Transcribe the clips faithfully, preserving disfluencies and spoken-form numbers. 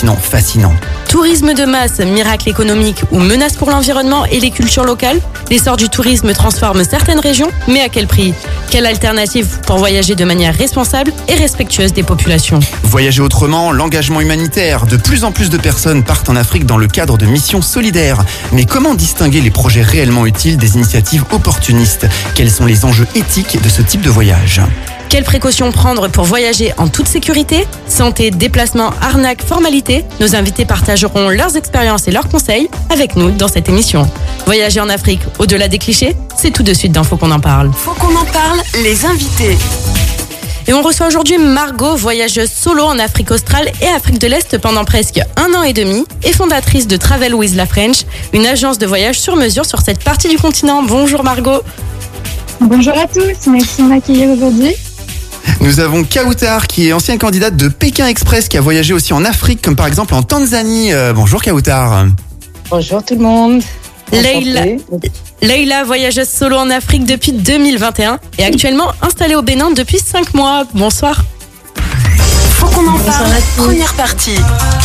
continent fascinant. Tourisme de masse, miracle économique ou menace pour l'environnement et les cultures locales, l'essor du tourisme transforme certaines régions, mais à quel prix ? Quelle alternative pour voyager de manière responsable et respectueuse des populations ? Voyager autrement, l'engagement humanitaire. De plus en plus de personnes partent en Afrique dans le cadre de missions solidaires. Mais comment distinguer les projets réellement utiles des initiatives opportunistes ? Quels sont les enjeux éthiques de ce type de voyage ? Quelles précautions prendre pour voyager en toute sécurité ? Santé, déplacement, arnaque, formalité. Nos invités partageront leurs expériences et leurs conseils avec nous dans cette émission. Voyager en Afrique, au-delà des clichés, c'est tout de suite dans Faut qu'on en parle. Faut qu'on en parle, les invités. Et on reçoit aujourd'hui Margot, voyageuse solo en Afrique australe et Afrique de l'Est pendant presque un an et demi et fondatrice de Travel with La French, une agence de voyage sur mesure sur cette partie du continent. Bonjour Margot. Bonjour à tous, merci de m'accueillir aujourd'hui. Nous avons Kautar qui est ancienne candidate de Pékin Express qui a voyagé aussi en Afrique comme par exemple en Tanzanie. Euh, bonjour Kautar. Bonjour tout le monde. Leïla, Leïla, voyageuse solo en Afrique depuis deux mille vingt et un et actuellement installée au Bénin depuis cinq mois. Bonsoir. Faut qu'on en parle, première partie.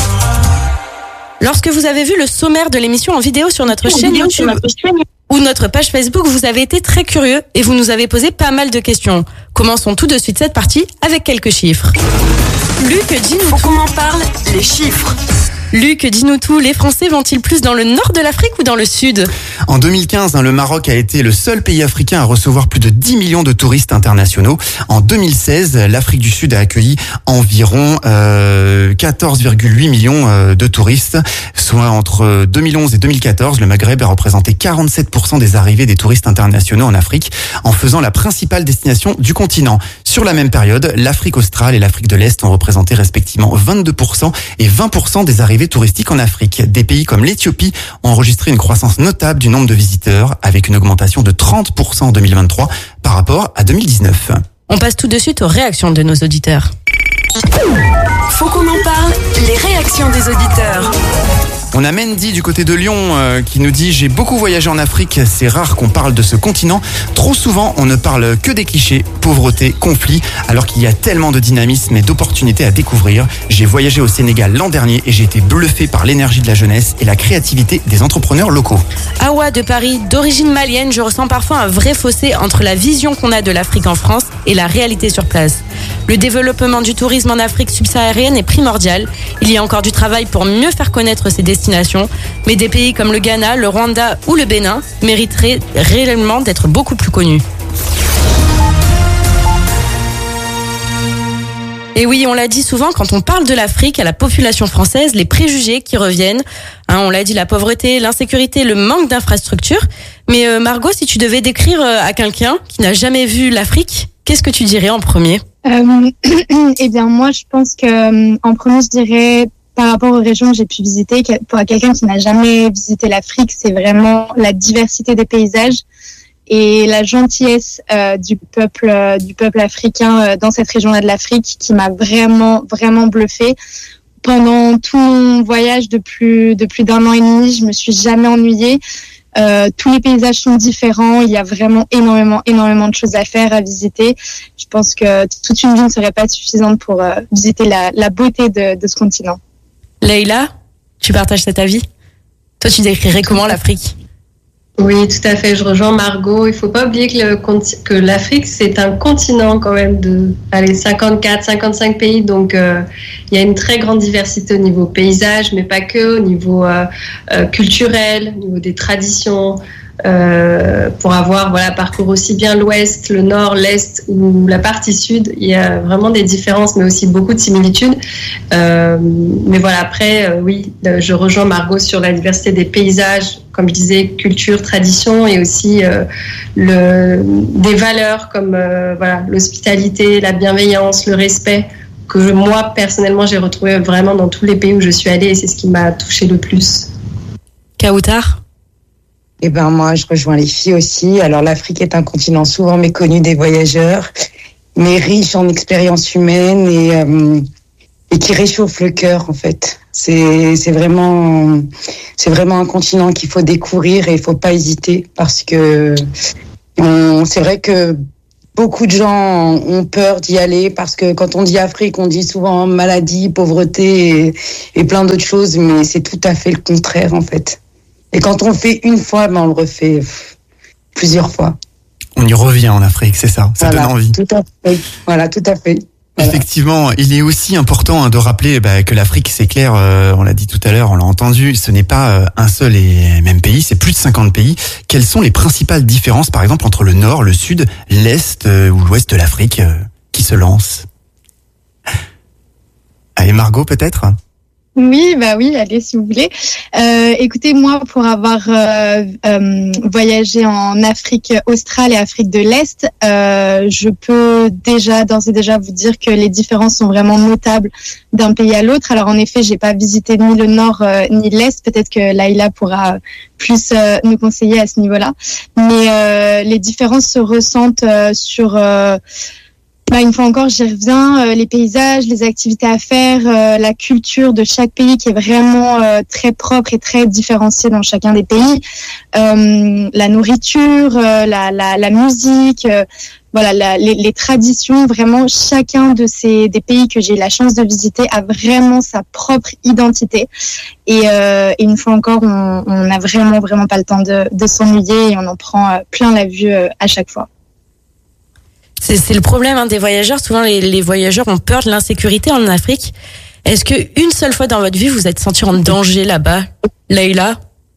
Lorsque vous avez vu le sommaire de l'émission en vidéo sur notre chaîne YouTube ou notre page Facebook, vous avez été très curieux et vous nous avez posé pas mal de questions. Commençons tout de suite cette partie avec quelques chiffres. Luc, dis-nous Faut tout. qu'on en parle, les chiffres. Luc, dis-nous tout, les Français vont-ils plus dans le nord de l'Afrique ou dans le sud ? En deux mille quinze, le Maroc a été le seul pays africain à recevoir plus de dix millions de touristes internationaux. En deux mille seize, l'Afrique du Sud a accueilli environ euh, quatorze virgule huit millions euh, de touristes, soit entre deux mille onze et deux mille quatorze, le Maghreb a représenté quarante-sept pour cent des arrivées des touristes internationaux en Afrique, en faisant la principale destination du continent. Sur la même période, l'Afrique australe et l'Afrique de l'Est ont représenté respectivement vingt-deux pour cent et vingt pour cent des arrivées touristiques en Afrique. Des pays comme l'Éthiopie ont enregistré une croissance notable du nombre de visiteurs, avec une augmentation de trente pour cent en deux mille vingt-trois par rapport à deux mille dix-neuf. On passe tout de suite aux réactions de nos auditeurs. Faut qu'on en parle, les réactions des auditeurs. On a Mendy du côté de Lyon euh, qui nous dit « J'ai beaucoup voyagé en Afrique, c'est rare qu'on parle de ce continent. Trop souvent, on ne parle que des clichés, pauvreté, conflits, alors qu'il y a tellement de dynamisme et d'opportunités à découvrir. J'ai voyagé au Sénégal l'an dernier et j'ai été bluffé par l'énergie de la jeunesse et la créativité des entrepreneurs locaux. » Awa de Paris, d'origine malienne, je ressens parfois un vrai fossé entre la vision qu'on a de l'Afrique en France et la réalité sur place. Le développement du tourisme en Afrique subsaharienne est primordial. Il y a encore du travail pour mieux faire connaître ces destinations, mais des pays comme le Ghana, le Rwanda ou le Bénin mériteraient réellement d'être beaucoup plus connus. Et oui, on l'a dit souvent, quand on parle de l'Afrique à la population française, les préjugés qui reviennent, hein, on l'a dit, la pauvreté, l'insécurité, le manque d'infrastructures. Mais euh, Margot, si tu devais décrire euh, à quelqu'un qui n'a jamais vu l'Afrique, qu'est-ce que tu dirais en premier ? Euh, eh bien, moi, je pense que euh, en premier, je dirais, par rapport aux régions que j'ai pu visiter, pour quelqu'un qui n'a jamais visité l'Afrique, c'est vraiment la diversité des paysages et la gentillesse euh, du peuple euh, du peuple africain euh, dans cette région-là de l'Afrique qui m'a vraiment vraiment bluffée. Pendant tout mon voyage de plus de plus d'un an et demi, je me suis jamais ennuyée. Euh, tous les paysages sont différents, il y a vraiment énormément énormément de choses à faire, à visiter. Je pense que toute une vie ne serait pas suffisante pour euh, visiter la, la beauté de, de ce continent. Leïla, tu partages cet avis ? Toi, tu décrirais comment l'Afrique ? Oui, tout à fait. Je rejoins Margot. Il ne faut pas oublier que, le, que l'Afrique, c'est un continent quand même de allez, cinquante-quatre, cinquante-cinq pays. Donc, euh, il y a une très grande diversité au niveau paysage, mais pas que, au niveau euh, euh, culturel, au niveau des traditions. Euh, pour avoir voilà, parcouru aussi bien l'ouest, le nord, l'est ou la partie sud, il y a vraiment des différences mais aussi beaucoup de similitudes. Euh, mais voilà, après, euh, oui, je rejoins Margot sur la diversité des paysages, comme je disais, culture, tradition et aussi euh, le, des valeurs comme euh, voilà, l'hospitalité, la bienveillance, le respect que je, moi, personnellement, j'ai retrouvé vraiment dans tous les pays où je suis allée et c'est ce qui m'a touchée le plus. Kautar ? Eh ben moi, je rejoins les filles aussi. Alors l'Afrique est un continent souvent méconnu des voyageurs, mais riche en expériences humaines et euh, et qui réchauffe le cœur en fait. C'est c'est vraiment c'est vraiment un continent qu'il faut découvrir et il faut pas hésiter parce que on, c'est vrai que beaucoup de gens ont peur d'y aller parce que quand on dit Afrique, on dit souvent maladie, pauvreté et, et plein d'autres choses, mais c'est tout à fait le contraire en fait. Et quand on le fait une fois, ben on le refait pff, plusieurs fois. On y revient en Afrique, c'est ça, ça voilà, donne envie. Tout à fait. Voilà, tout à fait. Voilà. Effectivement, il est aussi important hein, de rappeler bah, que l'Afrique, c'est clair, euh, on l'a dit tout à l'heure, on l'a entendu, ce n'est pas euh, un seul et même pays, c'est plus de cinquante pays. Quelles sont les principales différences, par exemple, entre le nord, le sud, l'est euh, ou l'ouest de l'Afrique euh, qui se lancent? Allez, Margot, peut-être? Oui, bah oui, allez si vous voulez. Euh, écoutez, moi, pour avoir euh, euh, voyagé en Afrique australe et Afrique de l'Est, euh, je peux déjà, d'ores et déjà, vous dire que les différences sont vraiment notables d'un pays à l'autre. Alors en effet, j'ai pas visité ni le Nord euh, ni l'Est. Peut-être que Laïla pourra plus euh, nous conseiller à ce niveau-là. Mais euh, les différences se ressentent euh, sur euh, Bah, une fois encore, j'y reviens, euh, les paysages, les activités à faire, euh, la culture de chaque pays qui est vraiment euh, très propre et très différenciée dans chacun des pays. Euh, la nourriture, euh, la, la, la musique, euh, voilà, la, les, les traditions. Vraiment, chacun de ces des pays que j'ai eu la chance de visiter a vraiment sa propre identité. Et, euh, et une fois encore, on on n'a vraiment vraiment pas le temps de, de s'ennuyer et on en prend euh, plein la vue euh, à chaque fois. C'est, c'est le problème hein, des voyageurs. Souvent, les, les voyageurs ont peur de l'insécurité en Afrique. Est-ce que une seule fois dans votre vie, vous êtes senti en danger là-bas, Laïla?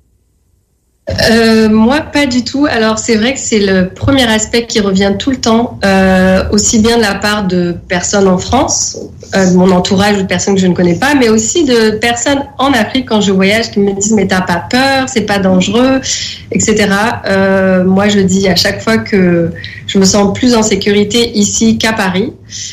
Euh, moi, pas du tout. Alors, c'est vrai que c'est le premier aspect qui revient tout le temps, euh, aussi bien de la part de personnes en France, euh, de mon entourage ou de personnes que je ne connais pas, mais aussi de personnes en Afrique quand je voyage qui me disent « mais t'as pas peur, c'est pas dangereux », et cetera. Euh, moi, je dis à chaque fois que je me sens plus en sécurité ici qu'à Paris.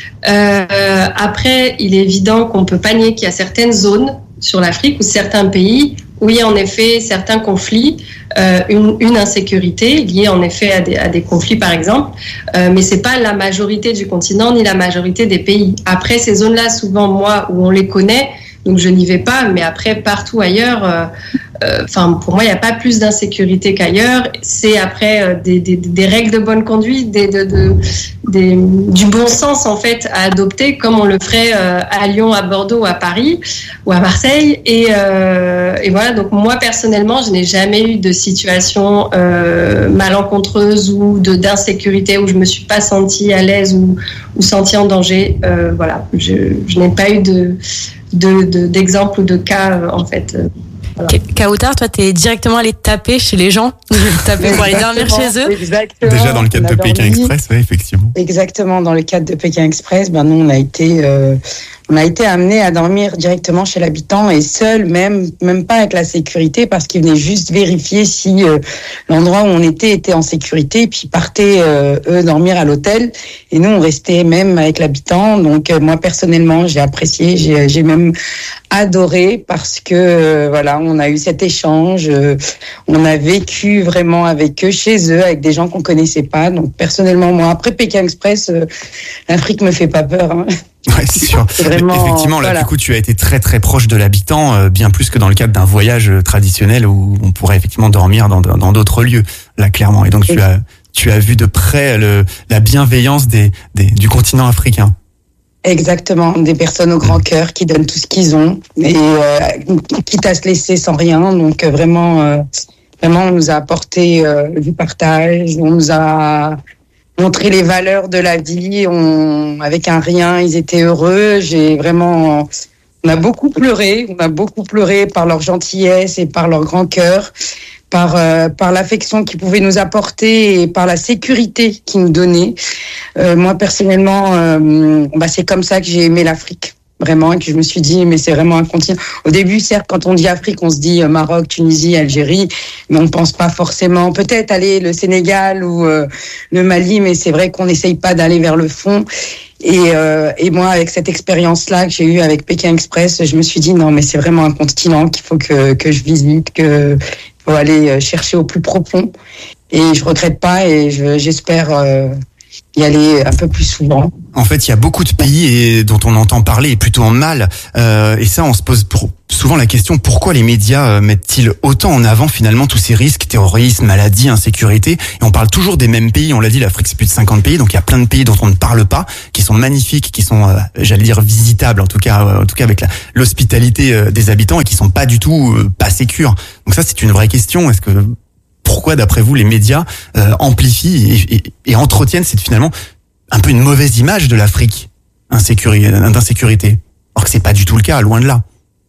Euh, après, il est évident qu'on peut pas nier qu'il y a certaines zones sur l'Afrique ou certains pays où il y a en effet certains conflits, euh, une, une insécurité liée en effet à des, à des conflits par exemple, euh, mais c'est pas la majorité du continent ni la majorité des pays. Après ces zones-là, souvent moi où on les connaît, donc je n'y vais pas, mais après partout ailleurs, euh, enfin euh, pour moi il n'y a pas plus d'insécurité qu'ailleurs. C'est après euh, des, des, des règles de bonne conduite, des, de, de, des, du bon sens en fait à adopter, comme on le ferait euh, à Lyon, à Bordeaux, à Paris ou à Marseille. Et, euh, et voilà. Donc moi personnellement, je n'ai jamais eu de situation euh, malencontreuse ou de d'insécurité où je me suis pas sentie à l'aise ou, ou sentie en danger. Euh, voilà, je, je n'ai pas eu de De, de, d'exemples ou de cas, euh, en fait. Euh, voilà. Kautar, toi, t'es directement allé taper chez les gens, taper pour aller dormir chez eux. Exactement. Déjà dans le cadre de Pékin Express, oui, effectivement. Exactement, dans le cadre de Pékin Express, ben nous, on a été, euh, on a été amenés à dormir directement chez l'habitant et seul, même, même pas avec la sécurité, parce qu'ils venaient juste vérifier si euh, l'endroit où on était était en sécurité, et puis partaient euh, eux dormir à l'hôtel, et nous on restait même avec l'habitant. Donc euh, moi personnellement, j'ai apprécié, j'ai, j'ai même adoré parce que euh, voilà, on a eu cet échange, euh, on a vécu vraiment avec eux, chez eux, avec des gens qu'on connaissait pas. Donc personnellement, moi après Pékin Express, euh, l'Afrique me fait pas peur. Hein. Ouais, c'est sûr. C'est vraiment, effectivement, là, voilà. Du coup, tu as été très, très proche de l'habitant, euh, bien plus que dans le cadre d'un voyage traditionnel où on pourrait effectivement dormir dans, dans d'autres lieux, là, clairement. Et donc, tu as, tu as vu de près le, la bienveillance des, des, du continent africain. Exactement, des personnes au grand cœur qui donnent tout ce qu'ils ont et euh, quitte à se laisser sans rien. Donc, euh, vraiment, euh, vraiment, on nous a apporté euh, du partage, on nous a montrer les valeurs de la vie. On, avec un rien, ils étaient heureux. J'ai vraiment, on a beaucoup pleuré. On a beaucoup pleuré par leur gentillesse et par leur grand cœur, par euh, par l'affection qu'ils pouvaient nous apporter et par la sécurité qu'ils nous donnaient. Euh, moi personnellement, euh, bah c'est comme ça que j'ai aimé l'Afrique. Vraiment, et que je me suis dit, mais c'est vraiment un continent. Au début, certes, quand on dit Afrique, on se dit Maroc, Tunisie, Algérie, mais on pense pas forcément, peut-être aller le Sénégal ou euh, le Mali, mais c'est vrai qu'on n'essaye pas d'aller vers le fond. Et, euh, et moi, avec cette expérience-là que j'ai eue avec Pékin Express, je me suis dit, non, mais c'est vraiment un continent qu'il faut que, que je visite, que faut aller chercher au plus profond. Et je regrette pas et je, j'espère euh, y aller un peu plus souvent. En fait, il y a beaucoup de pays et, dont on entend parler et plutôt en mal. Euh, et ça, on se pose pour, souvent la question, pourquoi les médias euh, mettent-ils autant en avant finalement tous ces risques, terrorisme, maladie, insécurité? Et on parle toujours des mêmes pays. On l'a dit, l'Afrique, c'est plus de cinquante pays. Donc il y a plein de pays dont on ne parle pas, qui sont magnifiques, qui sont, euh, j'allais dire, visitables, en tout cas, euh, en tout cas avec la, l'hospitalité euh, des habitants et qui sont pas du tout euh, pas sécures. Donc ça, c'est une vraie question. Est-ce que pourquoi, d'après vous, les médias euh, amplifient et, et, et entretiennent cette finalement un peu une mauvaise image de l'Afrique d'insécurité, alors que c'est pas du tout le cas, loin de là.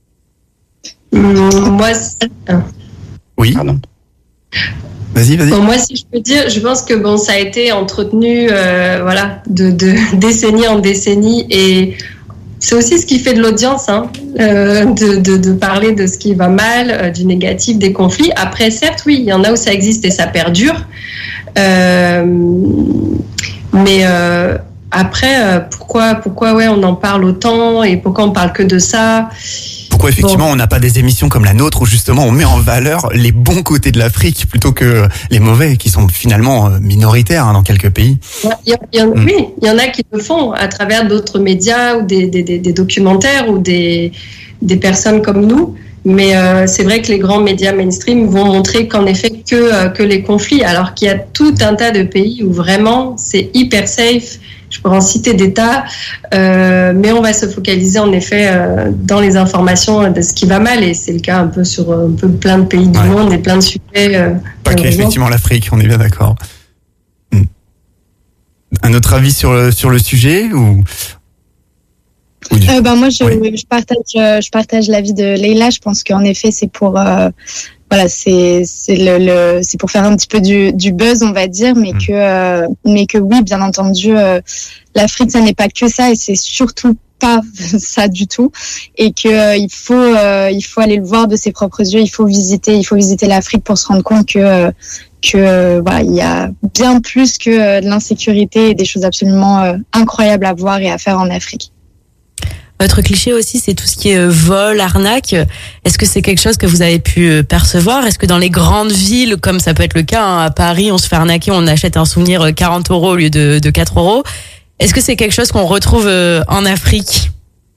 Mmh, moi, c'est... oui. Pardon. Vas-y, vas-y. Bon, moi, si je peux dire, je pense que bon, ça a été entretenu, euh, voilà, de, de décennie en décennie, et c'est aussi ce qui fait de l'audience, hein, euh, de, de, de parler de ce qui va mal, euh, du négatif, des conflits. Après, certes, oui, il y en a où ça existe et ça perdure. Euh, mais euh, après, euh, pourquoi, pourquoi ouais, on en parle autant et pourquoi on parle que de ça? Pourquoi effectivement bon. on n'a pas des émissions comme la nôtre où justement on met en valeur les bons côtés de l'Afrique plutôt que les mauvais qui sont finalement minoritaires hein, dans quelques pays? Il y, il y en, mm. Oui, il y en a qui le font à travers d'autres médias ou des, des, des, des documentaires ou des, des personnes comme nous. Mais euh, c'est vrai que les grands médias mainstream vont montrer qu'en effet que, euh, que les conflits, alors qu'il y a tout un tas de pays où vraiment c'est hyper safe. Je pourrais en citer des tas, euh, mais on va se focaliser en effet euh, dans les informations de ce qui va mal, et c'est le cas un peu sur un peu plein de pays du ouais. monde et plein de sujets. Euh, Pas qu'effectivement l'Afrique, on est bien d'accord. Hmm. Un autre avis sur le, sur le sujet ou... Euh, ben moi, je, oui. je partage, je partage l'avis de Leïla. Je pense qu'en effet, c'est pour, euh, voilà, c'est, c'est le, le, c'est pour faire un petit peu du, du buzz, on va dire, mais mmh. que, euh, mais que oui, bien entendu, euh, l'Afrique, ça n'est pas que ça, et c'est surtout pas ça du tout, et que euh, il faut, euh, il faut aller le voir de ses propres yeux. Il faut visiter, il faut visiter l'Afrique pour se rendre compte que. Euh, que euh, voilà, il y a bien plus que euh, de l'insécurité et des choses absolument euh, incroyables à voir et à faire en Afrique. Votre cliché aussi, c'est tout ce qui est vol, arnaque. Est-ce que c'est quelque chose que vous avez pu percevoir? Est-ce que dans les grandes villes, comme ça peut être le cas, hein, à Paris, on se fait arnaquer, on achète un souvenir quarante euros au lieu de, de quatre euros. Est-ce que c'est quelque chose qu'on retrouve en Afrique?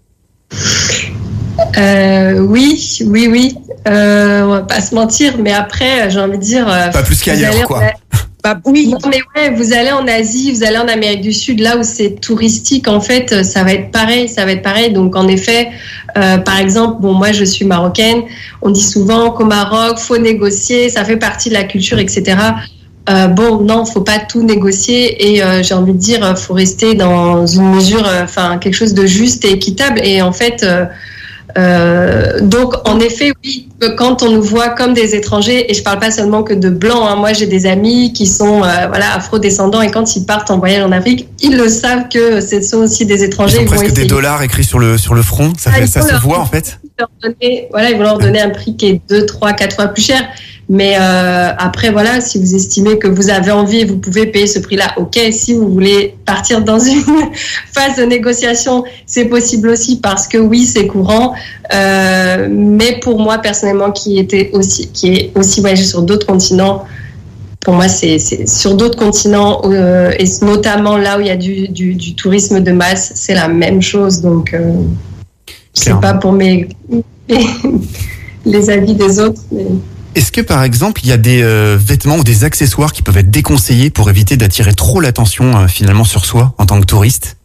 Euh, oui, oui, oui. Euh, on va pas se mentir, mais après, j'ai envie de dire... Pas plus qu'ailleurs, quoi. Bah, oui. Non, mais ouais, vous allez en Asie, vous allez en Amérique du Sud, là où c'est touristique, en fait, ça va être pareil, ça va être pareil. Donc, en effet, euh, par exemple, bon, moi, je suis marocaine. On dit souvent qu'au Maroc, faut négocier, ça fait partie de la culture, et cetera. Euh, bon, non, faut pas tout négocier, et euh, j'ai envie de dire, faut rester dans une mesure, enfin, euh, quelque chose de juste et équitable. Et en fait. Euh, Euh, donc, en effet, oui, quand on nous voit comme des étrangers, et je parle pas seulement que de blancs, hein, moi j'ai des amis qui sont euh, voilà, afro-descendants, et quand ils partent en voyage en Afrique, ils le savent que ce sont aussi des étrangers. Ils ont ils presque vont des dollars écrits sur le, sur le front, ça, ah, fait, ça se voit en fait. Leur donner, voilà, ils vont leur donner un prix qui est deux, trois, quatre fois plus cher. Mais euh, après, voilà, si vous estimez que vous avez envie et vous pouvez payer ce prix-là, ok. Si vous voulez partir dans une phase de négociation, c'est possible aussi, parce que oui, c'est courant. Euh, mais pour moi, personnellement, qui était aussi, qui est aussi voyagé sur d'autres continents, pour moi, c'est, c'est sur d'autres continents, euh, et notamment là où il y a du, du, du tourisme de masse, c'est la même chose. Donc, euh, c'est pas pour mes, les avis des autres, mais... Est-ce que par exemple il y a des euh, vêtements ou des accessoires qui peuvent être déconseillés pour éviter d'attirer trop l'attention euh, finalement sur soi en tant que touriste?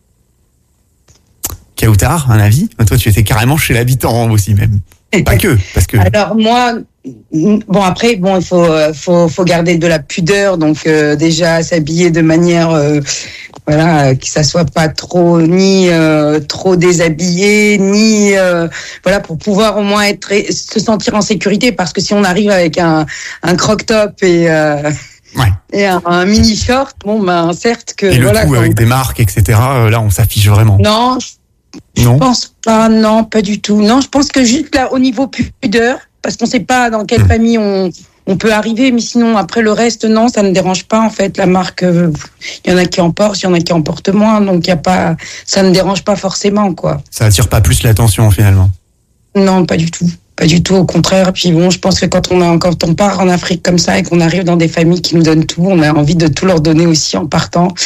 Kautar, un avis? Toi tu étais carrément chez l'habitant aussi même. Pas que, parce que... Alors moi, bon après, bon il faut, faut, faut garder de la pudeur, donc euh, déjà s'habiller de manière... Euh, Voilà, que ça soit pas trop ni euh, trop déshabillé, ni euh, voilà, pour pouvoir au moins être se sentir en sécurité, parce que si on arrive avec un un croc top et euh, ouais. et un, un mini short, bon ben certes que et voilà. Le tout avec on... des marques, et cetera. Là, on s'affiche vraiment. Non, je, non. je pense pas, non, pas du tout. Non, je pense que juste là au niveau pudeur, parce qu'on sait pas dans quelle mmh. famille on On peut arriver, mais sinon, après le reste, non, ça ne dérange pas, en fait. La marque, il euh, y en a qui en portent, il y en a qui en portent moins, donc il y a pas, ça ne dérange pas forcément, quoi. Ça attire pas plus l'attention, finalement? Non, pas du tout. Pas du tout, au contraire. Puis bon, je pense que quand on a, quand on part en Afrique comme ça et qu'on arrive dans des familles qui nous donnent tout, on a envie de tout leur donner aussi en partant.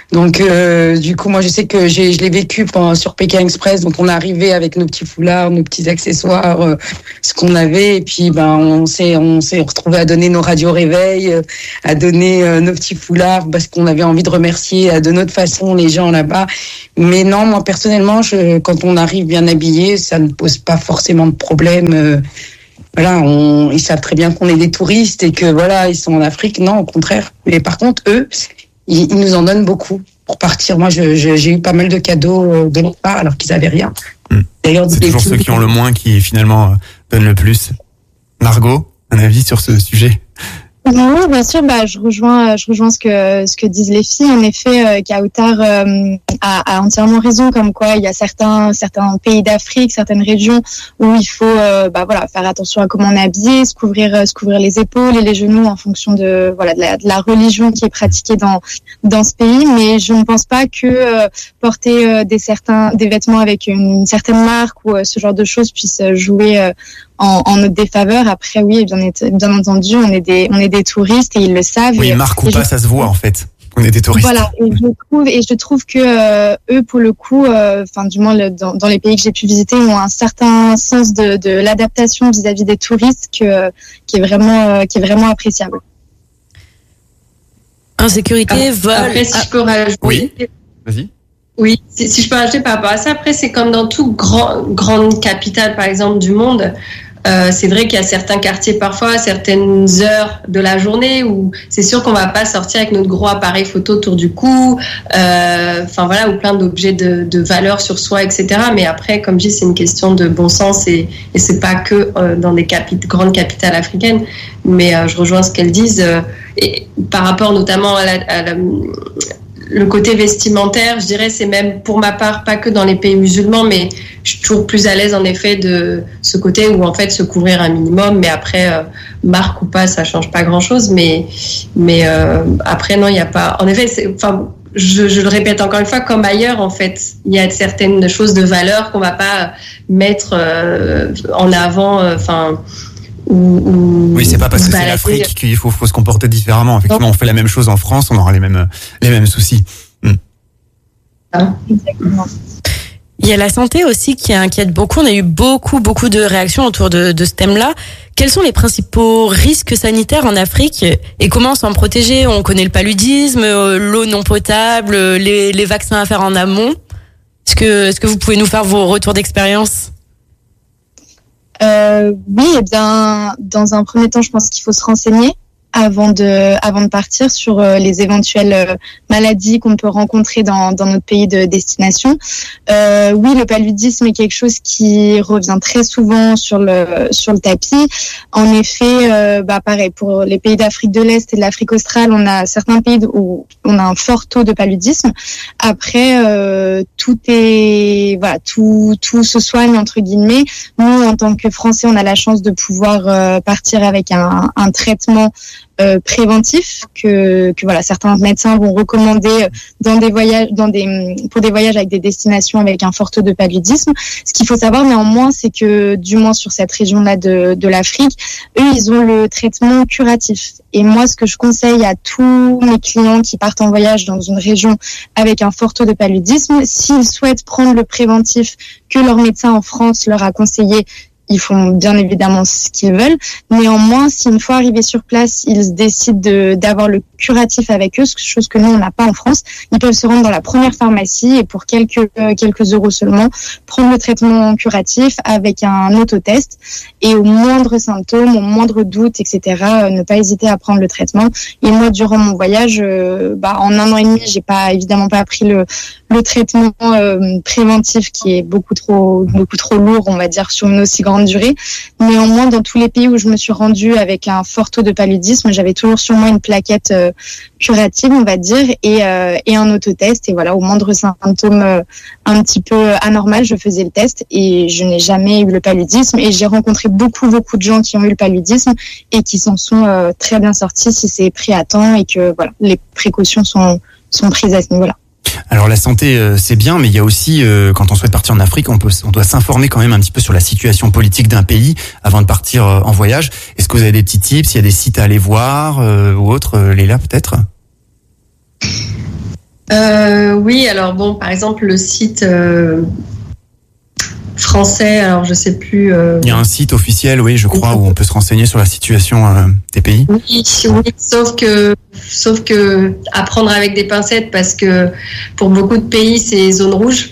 Donc, euh, du coup, moi, je sais que j'ai, je l'ai vécu pendant, sur Pékin Express. Donc, on est arrivé avec nos petits foulards, nos petits accessoires, euh, ce qu'on avait. Et puis, ben, on s'est, on s'est retrouvé à donner nos radios réveil, euh, à donner euh, nos petits foulards parce qu'on avait envie de remercier euh, de notre façon les gens là-bas. Mais non, moi, personnellement, je, quand on arrive bien habillé, ça ne pose pas forcément de problème. Euh, Voilà, on, ils savent très bien qu'on est des touristes et que voilà, ils sont en Afrique. Non, au contraire. Mais par contre, eux, ils, ils nous en donnent beaucoup pour partir. Moi, je, je, j'ai eu pas mal de cadeaux de leur part alors qu'ils avaient rien. Mmh. D'ailleurs, c'est toujours ceux qui ont le moins qui finalement donnent le plus. Margot, un avis sur ce sujet? Oui, bien sûr, bah, je rejoins, je rejoins ce que, ce que disent les filles. En effet, euh, Kautar euh, a, a entièrement raison, comme quoi il y a certains, certains pays d'Afrique, certaines régions où il faut, euh, bah voilà, faire attention à comment on est habillé, se couvrir, se couvrir les épaules et les genoux en fonction de, voilà, de la, de la religion qui est pratiquée dans, dans ce pays. Mais je ne pense pas que euh, porter euh, des certains, des vêtements avec une, une certaine marque ou euh, ce genre de choses puisse jouer euh, En, en notre défaveur. Après, oui, bien, bien entendu, on est des, on est des touristes et ils le savent. Oui, et, marque ou et pas, je... ça se voit en fait. On est des touristes. Voilà, et je trouve, et je trouve que euh, eux, pour le coup, enfin euh, du moins le, dans, dans les pays que j'ai pu visiter, ont un certain sens de, de l'adaptation vis-à-vis des touristes que, qui est vraiment, euh, qui est vraiment appréciable. Insécurité, vol. Après, si ah. je peux rajouter. Oui. Vas-y. Oui, si, si je peux rajouter par rapport à ça, après c'est comme dans toute grand, grande capitale par exemple du monde, euh, c'est vrai qu'il y a certains quartiers parfois, à certaines heures de la journée où c'est sûr qu'on va pas sortir avec notre gros appareil photo autour du cou, euh, enfin voilà, ou plein d'objets de, de valeur sur soi, et cetera. Mais après, comme je dis, c'est une question de bon sens et, et c'est pas que euh, dans des capit- grandes capitales africaines. Mais euh, je rejoins ce qu'elles disent euh, et par rapport notamment à la, à la le côté vestimentaire, je dirais, c'est même pour ma part pas que dans les pays musulmans, mais je suis toujours plus à l'aise en effet de ce côté où en fait se couvrir un minimum, mais après euh, marque ou pas, ça change pas grand chose, mais mais euh, après non, il y a pas. En effet, c'est, enfin, je, je le répète encore une fois, comme ailleurs en fait, il y a certaines choses de valeur qu'on va pas mettre euh, en avant, enfin. Euh, Ou, ou oui, c'est pas parce que c'est l'Afrique qu'il faut, faut se comporter différemment. Effectivement, on fait la même chose en France, on aura les mêmes, les mêmes soucis. Mm. Ah, exactement. Il y a la santé aussi qui inquiète beaucoup. On a eu beaucoup, beaucoup de réactions autour de, de ce thème-là. Quels sont les principaux risques sanitaires en Afrique et comment s'en protéger? On connaît le paludisme, l'eau non potable, les, les vaccins à faire en amont. Est-ce que, est-ce que vous pouvez nous faire vos retours d'expérience? Euh, oui, eh bien, dans un premier temps, je pense qu'il faut se renseigner avant de, avant de partir sur euh, les éventuelles euh, maladies qu'on peut rencontrer dans, dans notre pays de destination. Euh, oui, le paludisme est quelque chose qui revient très souvent sur le, sur le tapis. En effet, euh, bah, pareil, pour les pays d'Afrique de l'Est et de l'Afrique australe, on a certains pays où on a un fort taux de paludisme. Après, euh, tout est, voilà, tout, tout se soigne, entre guillemets. Nous, en tant que Français, on a la chance de pouvoir euh, partir avec un, un traitement Euh, préventif que, que voilà, certains médecins vont recommander dans des voyages, dans des, pour des voyages avec des destinations avec un fort taux de paludisme. Ce qu'il faut savoir néanmoins, c'est que du moins sur cette région-là de, de l'Afrique, eux, ils ont le traitement curatif. Et moi, ce que je conseille à tous mes clients qui partent en voyage dans une région avec un fort taux de paludisme, s'ils souhaitent prendre le préventif que leur médecin en France leur a conseillé, ils font bien évidemment ce qu'ils veulent. Néanmoins, si une fois arrivés sur place, ils décident de, d'avoir le curatif avec eux, chose que nous, on n'a pas en France, ils peuvent se rendre dans la première pharmacie et pour quelques, euh, quelques euros seulement, prendre le traitement curatif avec un autotest et au moindre symptôme, au moindre doute, et cetera, euh, ne pas hésiter à prendre le traitement. Et moi, durant mon voyage, euh, bah, en un an et demi, j'ai pas, évidemment pas pris le, le traitement euh, préventif qui est beaucoup trop, beaucoup trop lourd, on va dire, sur une aussi grande durée. Néanmoins, dans tous les pays où je me suis rendue avec un fort taux de paludisme, j'avais toujours sur moi une plaquette euh, curative, on va dire, et, euh, et un autotest. Et voilà, au moindre symptôme euh, un petit peu anormal, je faisais le test et je n'ai jamais eu le paludisme. Et j'ai rencontré beaucoup, beaucoup de gens qui ont eu le paludisme et qui s'en sont euh, très bien sortis si c'est pris à temps et que voilà, les précautions sont, sont prises à ce niveau-là. Alors la santé euh, c'est bien, mais il y a aussi euh, quand on souhaite partir en Afrique, on peut, on doit s'informer quand même un petit peu sur la situation politique d'un pays avant de partir euh, en voyage. Est-ce que vous avez des petits tips? Il y a des sites à aller voir euh, ou autres, euh, Léla peut-être? Euh, oui, alors bon, par exemple, le site euh, français, alors je sais plus. Euh... Il y a un site officiel, oui, je crois, où on peut se renseigner sur la situation euh, des pays. Oui, oui, sauf que, sauf que à prendre avec des pincettes, parce que pour beaucoup de pays, c'est zone rouge.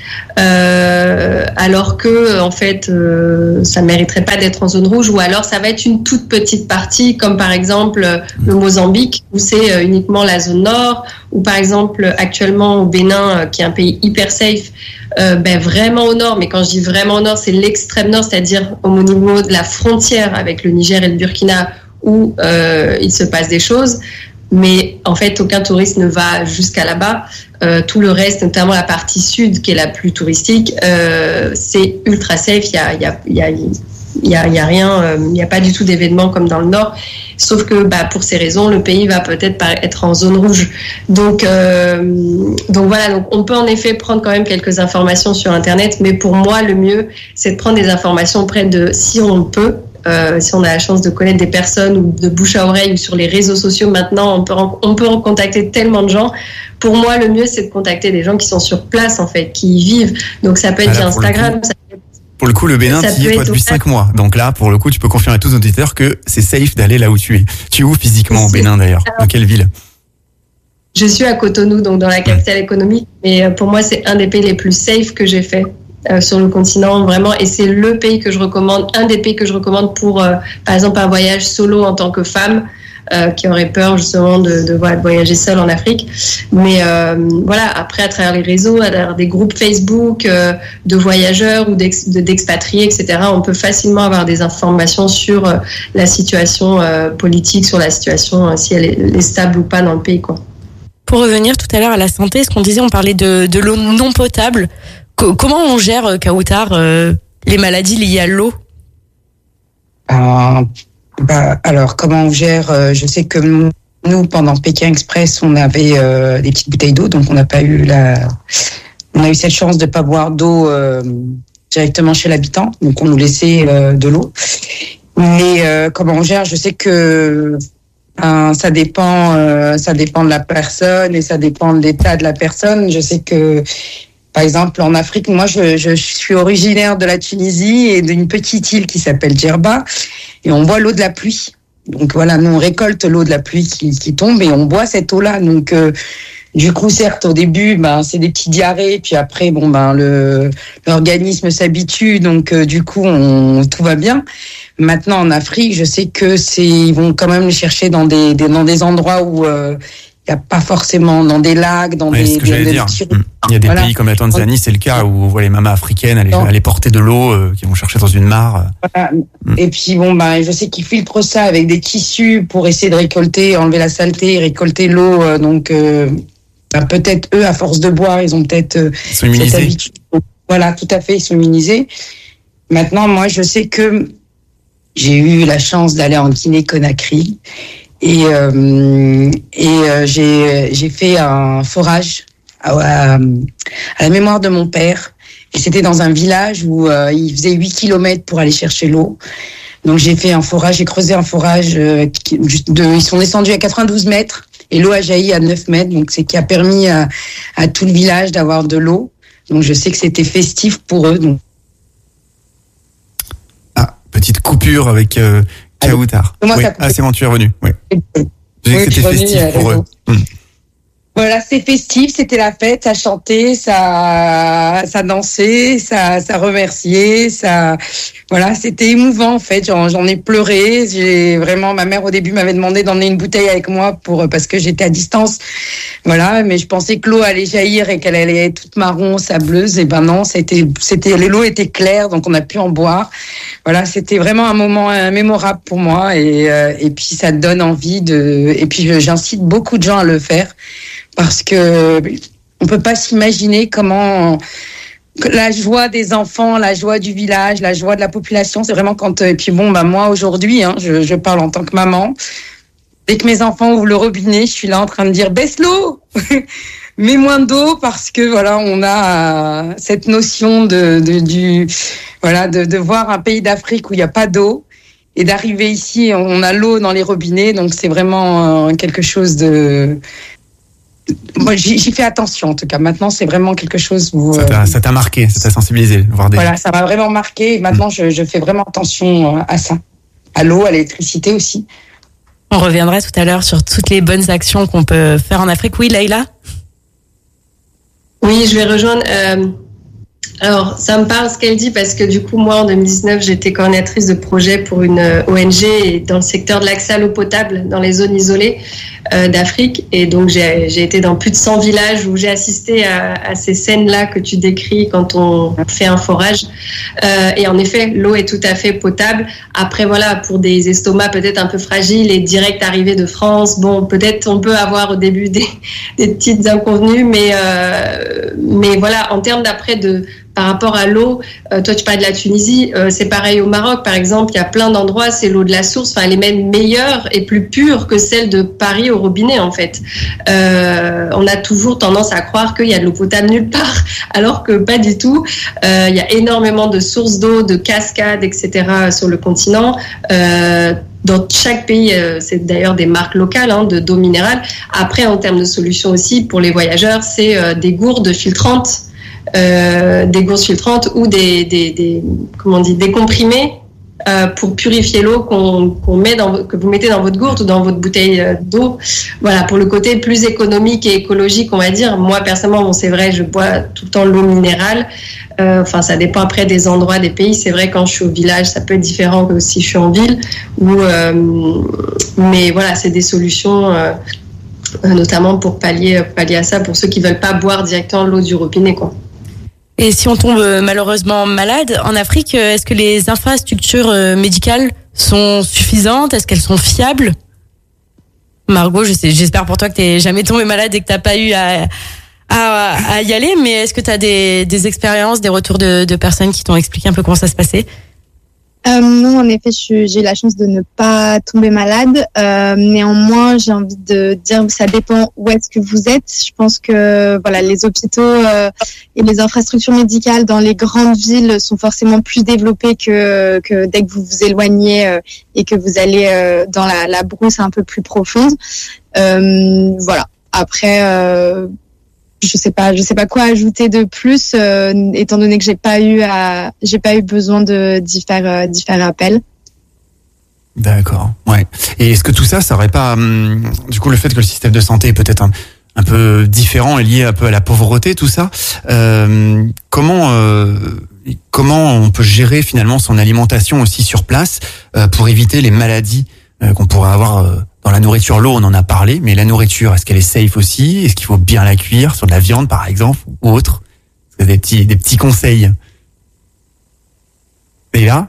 Euh, alors que en fait euh, ça mériterait pas d'être en zone rouge, ou alors ça va être une toute petite partie, comme par exemple le Mozambique où c'est euh, uniquement la zone nord, ou par exemple actuellement au Bénin euh, qui est un pays hyper safe, euh, ben vraiment au nord, mais quand je dis vraiment au nord, c'est l'extrême nord, c'est-à-dire au niveau de la frontière avec le Niger et le Burkina, où euh, il se passe des choses. Mais en fait, aucun touriste ne va jusqu'à là-bas. Euh, tout le reste, notamment la partie sud, qui est la plus touristique, euh, c'est ultra safe. Il y a, il y a, il y a, il y a, il y a rien, euh, il n'y a pas du tout d'événements comme dans le nord. Sauf que, bah, pour ces raisons, le pays va peut-être être en zone rouge. Donc, euh, donc voilà. Donc, on peut en effet prendre quand même quelques informations sur Internet, mais pour moi, le mieux, c'est de prendre des informations auprès de, si on le peut. Euh, si on a la chance de connaître des personnes ou de bouche à oreille ou sur les réseaux sociaux, maintenant on peut on peut contacter tellement de gens. Pour moi, le mieux, c'est de contacter des gens qui sont sur place, en fait, qui y vivent. Donc ça peut être via Instagram. Ça peut être... Pour le coup, le Bénin, tu y es toi depuis cinq mois. Donc là, pour le coup, tu peux confirmer à tous nos auditeurs que c'est safe d'aller là où tu es. Tu es où physiquement au Bénin d'ailleurs? Dans quelle ville? Je suis à Cotonou, donc dans la capitale économique. Et pour moi, c'est un des pays les plus safe que j'ai fait. Euh, sur le continent, vraiment, et c'est le pays que je recommande, un des pays que je recommande pour, euh, par exemple, un voyage solo en tant que femme, euh, qui aurait peur justement de, de, voilà, de voyager seule en Afrique. Mais euh, voilà, après, à travers les réseaux, à travers des groupes Facebook euh, de voyageurs ou d'ex, de, d'expatriés, et cetera, on peut facilement avoir des informations sur euh, la situation euh, politique, sur la situation, euh, si elle est, elle est stable ou pas dans le pays, quoi. Pour revenir tout à l'heure à la santé, ce qu'on disait, on parlait de, de l'eau non potable. Comment on gère, Kautar, euh, les maladies liées à l'eau? euh, bah, Alors, comment on gère euh, Je sais que nous, pendant Pékin Express, on avait euh, des petites bouteilles d'eau, donc on n'a pas eu la, on a eu cette chance de pas boire d'eau euh, directement chez l'habitant, donc on nous laissait euh, de l'eau. Mais euh, comment on gère Je sais que euh, ça dépend, euh, ça dépend de la personne et ça dépend de l'état de la personne. Je sais que par exemple, en Afrique, moi, je, je suis originaire de la Tunisie et d'une petite île qui s'appelle Djerba, et on boit l'eau de la pluie. Donc voilà, nous on récolte l'eau de la pluie qui, qui tombe et on boit cette eau-là. Donc euh, du coup, certes, au début, ben c'est des petits diarrhées, puis après, bon ben le l'organisme s'habitue, donc euh, du coup, on tout va bien. Maintenant, en Afrique, je sais que c'est ils vont quand même le chercher dans des, des dans des endroits où euh, il n'y a pas forcément dans des lacs, dans ouais, des... C'est ce que j'allais dire. Il y a des voilà. pays comme la Tanzanie, c'est le cas, où on voit les mamas africaines aller, aller porter de l'eau, euh, qui vont chercher dans une mare. Voilà. Mm. Et puis, bon, ben, je sais qu'ils filtrent ça avec des tissus pour essayer de récolter, enlever la saleté, récolter l'eau. Euh, donc, euh, ben, peut-être eux, à force de boire, ils ont peut-être euh, ils sont immunisés. Cette habitude. Voilà, tout à fait, ils sont immunisés. Maintenant, moi, je sais que j'ai eu la chance d'aller en Guinée-Conakry. Et, euh, et euh, j'ai, j'ai fait un forage à, à, à la mémoire de mon père. Et c'était dans un village où euh, il faisait huit kilomètres pour aller chercher l'eau. Donc j'ai fait un forage, j'ai creusé un forage. Euh, de, ils sont descendus à quatre-vingt-douze mètres et l'eau a jailli à neuf mètres. Donc c'est qui a permis à, à tout le village d'avoir de l'eau. Donc je sais que c'était festif pour eux. Donc. Ah, petite coupure avec... Euh... Kautar. Oui. Ah, c'est bon, tu es revenu. Oui. J'ai oui, que c'était festif pour eux. Mmh. Voilà, c'est festif, c'était la fête, ça chantait, ça, ça dansait, ça, ça remerciait, ça, voilà, c'était émouvant en fait. J'en, j'en ai pleuré. J'ai vraiment, ma mère au début m'avait demandé d'emmener une bouteille avec moi pour parce que j'étais à distance, voilà. Mais je pensais que l'eau allait jaillir et qu'elle allait être toute marron, sableuse. Et ben non, c'était, c'était, l'eau était claire, donc on a pu en boire. Voilà, c'était vraiment un moment mémorable pour moi et euh, et puis ça donne envie de. Et puis j'incite beaucoup de gens à le faire. Parce que on peut pas s'imaginer comment la joie des enfants, la joie du village, la joie de la population, c'est vraiment quand. Et puis bon, bah moi aujourd'hui, hein, je, je parle en tant que maman. Dès que mes enfants ouvrent le robinet, je suis là en train de dire baisse l'eau, mets moins d'eau parce que voilà, on a cette notion de, de du voilà de, de voir un pays d'Afrique où il y a pas d'eau et d'arriver ici, on a l'eau dans les robinets, donc c'est vraiment quelque chose de moi, j'y, j'y fais attention, en tout cas. Maintenant, c'est vraiment quelque chose où... Ça t'a, ça t'a marqué, ça t'a sensibilisé, voir des... Voilà, ça m'a vraiment marqué. Maintenant, mmh. je, je fais vraiment attention à ça. À l'eau, à l'électricité aussi. On reviendra tout à l'heure sur toutes les bonnes actions qu'on peut faire en Afrique. Oui, Leïla ? Oui, je vais rejoindre... Euh... Alors, ça me parle ce qu'elle dit parce que du coup, moi, en deux mille dix-neuf, j'étais coordinatrice de projet pour une O N G dans le secteur de l'accès à l'eau potable dans les zones isolées euh, d'Afrique. Et donc, j'ai, j'ai été dans plus de cent villages où j'ai assisté à, à ces scènes-là que tu décris quand on fait un forage. Euh, et en effet, l'eau est tout à fait potable. Après, voilà, pour des estomacs peut-être un peu fragiles et direct arrivés de France, bon, peut-être on peut avoir au début des, des petites inconvenues, mais, euh, mais voilà, en termes d'après de... Par rapport à l'eau, euh, toi tu parles de la Tunisie, euh, c'est pareil au Maroc par exemple, il y a plein d'endroits, c'est l'eau de la source, enfin elle est même meilleure et plus pure que celle de Paris au robinet en fait. Euh, on a toujours tendance à croire qu'il y a de l'eau potable nulle part, alors que pas du tout. Euh, il y a énormément de sources d'eau, de cascades, et cetera sur le continent. Euh, Dans chaque pays, euh, c'est d'ailleurs des marques locales hein, de d'eau minérale. Après, en termes de solutions aussi, pour les voyageurs, c'est euh, des gourdes filtrantes. Euh, des gourdes filtrantes ou des, des, des, comment on dit, des comprimés euh, pour purifier l'eau qu'on, qu'on met dans, que vous mettez dans votre gourde ou dans votre bouteille d'eau. Voilà, pour le côté plus économique et écologique, on va dire. Moi, personnellement, bon, c'est vrai, je bois tout le temps l'eau minérale. Euh, enfin, ça dépend après des endroits, des pays. C'est vrai, quand je suis au village, ça peut être différent que si je suis en ville. Ou, euh, mais voilà, c'est des solutions... Euh, notamment pour pallier, pallier à ça, pour ceux qui ne veulent pas boire directement l'eau du robinet, quoi. Et si on tombe malheureusement malade en Afrique, est-ce que les infrastructures médicales sont suffisantes ? Est-ce qu'elles sont fiables ? Margot, je sais, j'espère pour toi que tu n'es jamais tombée malade et que tu n'as pas eu à, à, à y aller, mais est-ce que tu as des, des expériences, des retours de, de personnes qui t'ont expliqué un peu comment ça se passait ? Euh, non, en effet, je, j'ai eu la chance de ne pas tomber malade. Euh, néanmoins, j'ai envie de dire que ça dépend où est-ce que vous êtes. Je pense que voilà, les hôpitaux euh, et les infrastructures médicales dans les grandes villes sont forcément plus développées que, que dès que vous vous éloignez euh, et que vous allez euh, dans la, la brousse un peu plus profonde. Euh, voilà. Après. Euh, Je sais pas, je sais pas quoi ajouter de plus, euh, étant donné que j'ai pas eu à, j'ai pas eu besoin de d'y faire, euh, d'y faire appel. D'accord, ouais. Et est-ce que tout ça, ça aurait pas, hum, du coup, le fait que le système de santé est peut-être un, un peu différent et lié un peu à la pauvreté, tout ça, euh, comment, euh, comment on peut gérer finalement son alimentation aussi sur place euh, pour éviter les maladies euh, qu'on pourrait avoir euh, dans la nourriture? L'eau, on en a parlé, mais la nourriture, est-ce qu'elle est safe aussi? Est-ce qu'il faut bien la cuire sur de la viande, par exemple, ou autre? Est-ce que des petits, des petits conseils? Et là?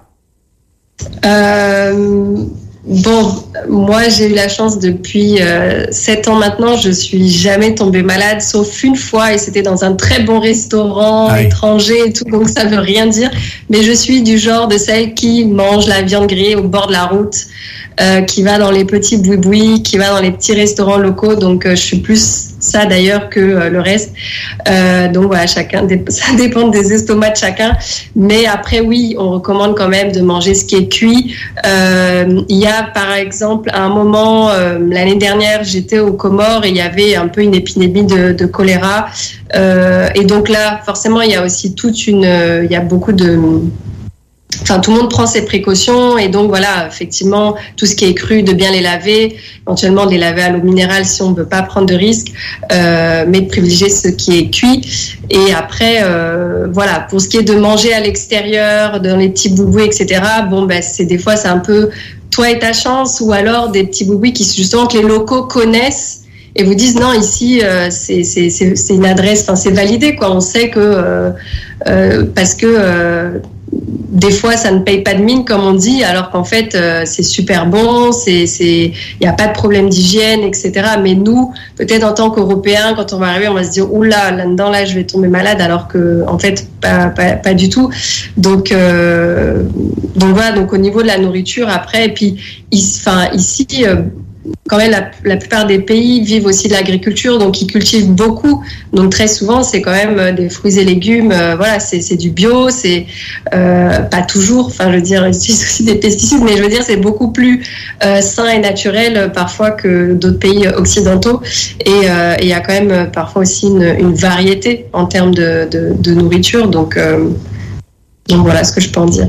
Euh, bon, moi, j'ai eu la chance depuis euh, sept ans maintenant, je suis jamais tombée malade, sauf une fois, et c'était dans un très bon restaurant ah oui. étranger et tout, donc ça veut rien dire. Mais je suis du genre de celle qui mange la viande grillée au bord de la route. Euh, qui va dans les petits boui-boui, qui va dans les petits restaurants locaux. Donc, euh, je suis plus ça d'ailleurs que euh, le reste. Euh, donc, voilà, chacun, ça dépend des estomacs de chacun. Mais après, oui, on recommande quand même de manger ce qui est cuit. Euh, il y a, par exemple, à un moment, euh, l'année dernière, j'étais aux Comores et il y avait un peu une épidémie de, de choléra. Euh, et donc là, forcément, il y a aussi toute une... Euh, il y a beaucoup de... Enfin, tout le monde prend ses précautions et donc voilà, effectivement, tout ce qui est cru, de bien les laver, éventuellement de les laver à l'eau minérale si on ne veut pas prendre de risques, euh, mais de privilégier ce qui est cuit. Et après, euh, voilà, pour ce qui est de manger à l'extérieur, dans les petits boubouis, et cetera. Bon, ben c'est des fois c'est un peu toi et ta chance, ou alors des petits boubouis qui justement que les locaux connaissent. Et vous disent non, ici euh, c'est c'est c'est c'est une adresse, enfin c'est validé quoi. On sait que euh, euh, parce que euh, des fois ça ne paye pas de mine comme on dit, alors qu'en fait euh, c'est super bon, c'est c'est il y a pas de problème d'hygiène, et cetera. Mais nous, peut-être en tant qu'Européens, quand on va arriver, on va se dire oula là-dedans là je vais tomber malade, alors que en fait pas pas, pas du tout. Donc euh, donc voilà, donc au niveau de la nourriture après, et puis enfin ici. Euh, quand même la, la plupart des pays vivent aussi de l'agriculture, donc ils cultivent beaucoup. Donc très souvent, c'est quand même des fruits et légumes. Euh, voilà, c'est, c'est du bio, c'est euh, pas toujours. Enfin, je veux dire, ils utilisent aussi des pesticides, mais je veux dire, c'est beaucoup plus euh, sain et naturel euh, parfois que d'autres pays occidentaux. Et euh, il y a quand même euh, parfois aussi une, une variété en termes de, de, de nourriture. Donc, euh, donc voilà ce que je peux en dire.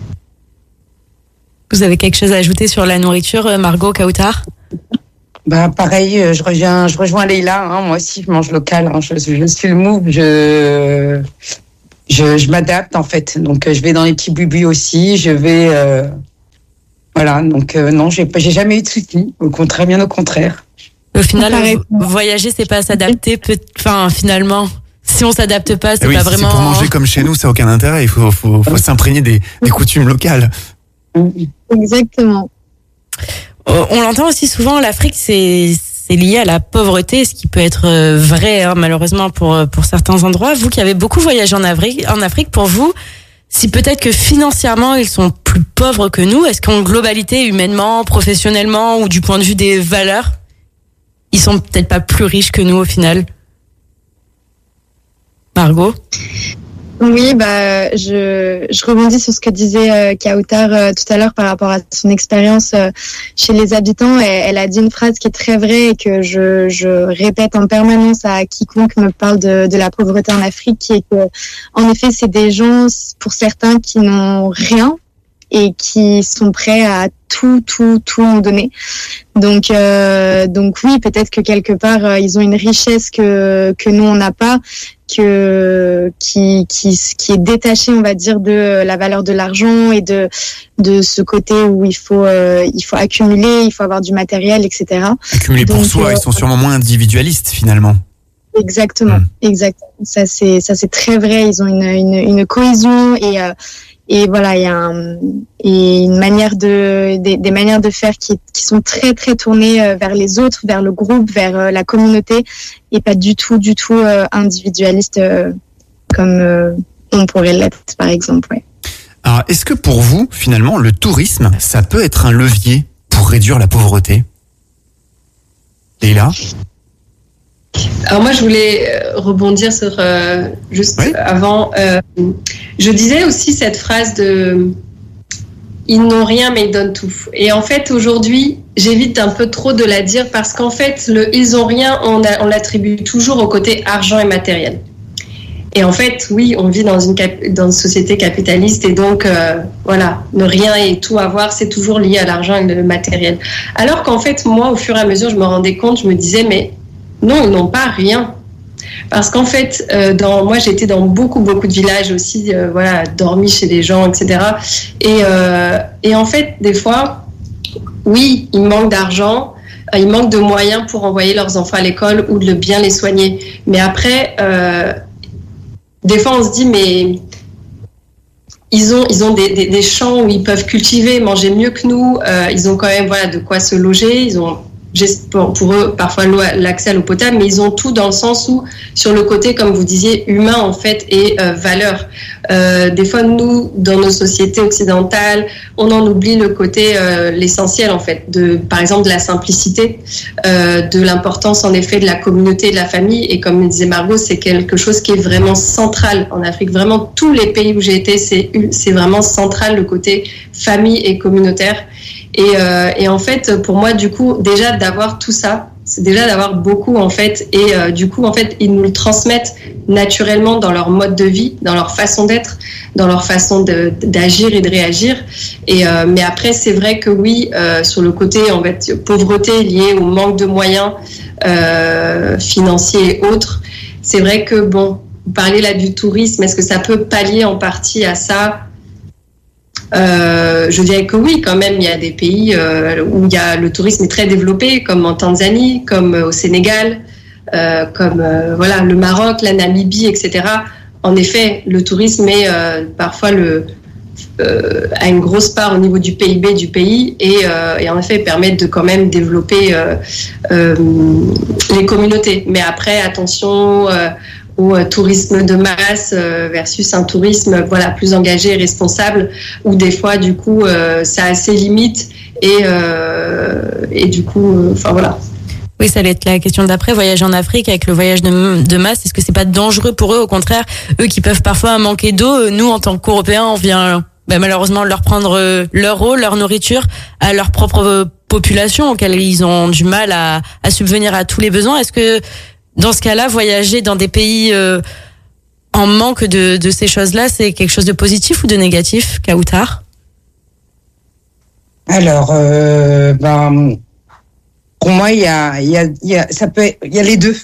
Vous avez quelque chose à ajouter sur la nourriture, Margot Kautar ? Bah pareil, je rejoins, je rejoins Leïla. Hein, moi aussi, je mange local. Hein, je, je suis le move. Je, je, je m'adapte en fait. Donc, je vais dans les petits buis aussi. Je vais, euh, voilà. Donc, euh, non, j'ai, j'ai jamais eu de soucis. Au contraire, bien au contraire. Au final, voyager, c'est pas s'adapter. Peut... Enfin, finalement, si on s'adapte pas, c'est oui, pas si vraiment. C'est pour manger comme chez nous, ça n'a aucun intérêt. Il faut, faut, faut s'imprégner des, des coutumes locales. Exactement. On l'entend aussi souvent, l'Afrique, c'est, c'est lié à la pauvreté, ce qui peut être vrai, hein, malheureusement, pour, pour certains endroits. Vous qui avez beaucoup voyagé en Afrique, en Afrique, pour vous, si peut-être que financièrement, ils sont plus pauvres que nous, est-ce qu'en globalité, humainement, professionnellement, ou du point de vue des valeurs, ils sont peut-être pas plus riches que nous, au final? Margot? Oui, bah, je, je rebondis sur ce que disait euh, Kautar euh, tout à l'heure par rapport à son expérience euh, chez les habitants. Et, elle a dit une phrase qui est très vraie et que je, je répète en permanence à quiconque me parle de, de la pauvreté en Afrique, qui est que, en effet, c'est des gens, pour certains, qui n'ont rien et qui sont prêts à tout, tout, tout en donner. Donc, euh, donc oui, peut-être que quelque part, euh, ils ont une richesse que que nous on n'a pas, que qui qui qui est détachée, on va dire, de la valeur de l'argent et de de ce côté où il faut euh, il faut accumuler, il faut avoir du matériel, et cetera. Accumuler pour donc, soi, euh, ils sont sûrement moins individualistes finalement. Exactement, mmh. exactement. Ça c'est ça c'est très vrai. Ils ont une une, une cohésion et euh, Et voilà, il y a un, et une manière de, des, des manières de faire qui, qui sont très très tournées vers les autres, vers le groupe, vers la communauté, et pas du tout du tout euh, individualiste euh, comme euh, on pourrait l'être par exemple. Ouais. Alors, est-ce que pour vous, finalement, le tourisme, ça peut être un levier pour réduire la pauvreté? Leïla? Alors moi, je voulais rebondir sur euh, juste oui. avant. Euh, je disais aussi cette phrase de « ils n'ont rien mais ils donnent tout ». Et en fait, aujourd'hui, j'évite un peu trop de la dire parce qu'en fait, le « ils ont rien », on, a, on l'attribue toujours au côté argent et matériel. Et en fait, oui, on vit dans une, cap- dans une société capitaliste et donc, euh, voilà, ne rien et tout avoir, c'est toujours lié à l'argent et le matériel. Alors qu'en fait, moi, au fur et à mesure, je me rendais compte, je me disais « mais non, ils n'ont pas rien ». Parce qu'en fait, euh, dans, moi, j'étais dans beaucoup, beaucoup de villages aussi, euh, voilà, dormi chez des gens, et cetera. Et, euh, et en fait, des fois, oui, il manque d'argent, euh, il manque de moyens pour envoyer leurs enfants à l'école ou de bien les soigner. Mais après, euh, des fois, on se dit, mais ils ont, ils ont des, des, des champs où ils peuvent cultiver, manger mieux que nous. Euh, ils ont quand même, voilà, de quoi se loger. Ils ont pour eux parfois l'accès à l'eau potable, mais ils ont tout dans le sens où sur le côté, comme vous disiez, humain en fait et euh, valeur. Euh, des fois, nous, dans nos sociétés occidentales, on en oublie le côté euh, l'essentiel en fait, de par exemple de la simplicité, euh, de l'importance en effet de la communauté, de la famille. Et comme disait Margot, c'est quelque chose qui est vraiment central en Afrique. Vraiment, tous les pays où j'ai été, c'est c'est vraiment central le côté famille et communautaire. Et, euh, et en fait, pour moi, du coup, déjà d'avoir tout ça, c'est déjà d'avoir beaucoup en fait. Et euh, du coup, en fait, ils nous le transmettent naturellement dans leur mode de vie, dans leur façon d'être, dans leur façon de, d'agir et de réagir. Et euh, mais après, c'est vrai que oui, euh, sur le côté en fait pauvreté liée au manque de moyens euh, financiers et autres, c'est vrai que bon, vous parlez là du tourisme, est-ce que ça peut pallier en partie à ça? Euh, je dirais que oui, quand même, il y a des pays euh, où il y a, le tourisme est très développé, comme en Tanzanie, comme au Sénégal, euh, comme euh, voilà, le Maroc, la Namibie, et cetera. En effet, le tourisme est euh, parfois le, euh, a une grosse part au niveau du P I B du pays et, euh, et en effet permet de quand même développer euh, euh, les communautés. Mais après, attention euh, au euh, tourisme de masse euh, versus un tourisme voilà plus engagé et responsable, où des fois du coup euh, ça a ses limites et euh, et du coup enfin euh, voilà. Oui, ça allait être la question d'après. Voyager en Afrique avec le voyage de, de masse, est-ce que c'est pas dangereux pour eux? Au contraire, eux qui peuvent parfois manquer d'eau, nous en tant qu'Européens, on vient ben, malheureusement leur prendre leur eau, leur nourriture à leur propre population auxquelles ils ont du mal à, à subvenir à tous les besoins. Est-ce que dans ce cas-là, voyager dans des pays euh, en manque de, de ces choses-là, c'est quelque chose de positif ou de négatif, Kautar? Alors, euh, ben, pour moi, il y a, il y a, il y a, ça peut, être, il y a les deux.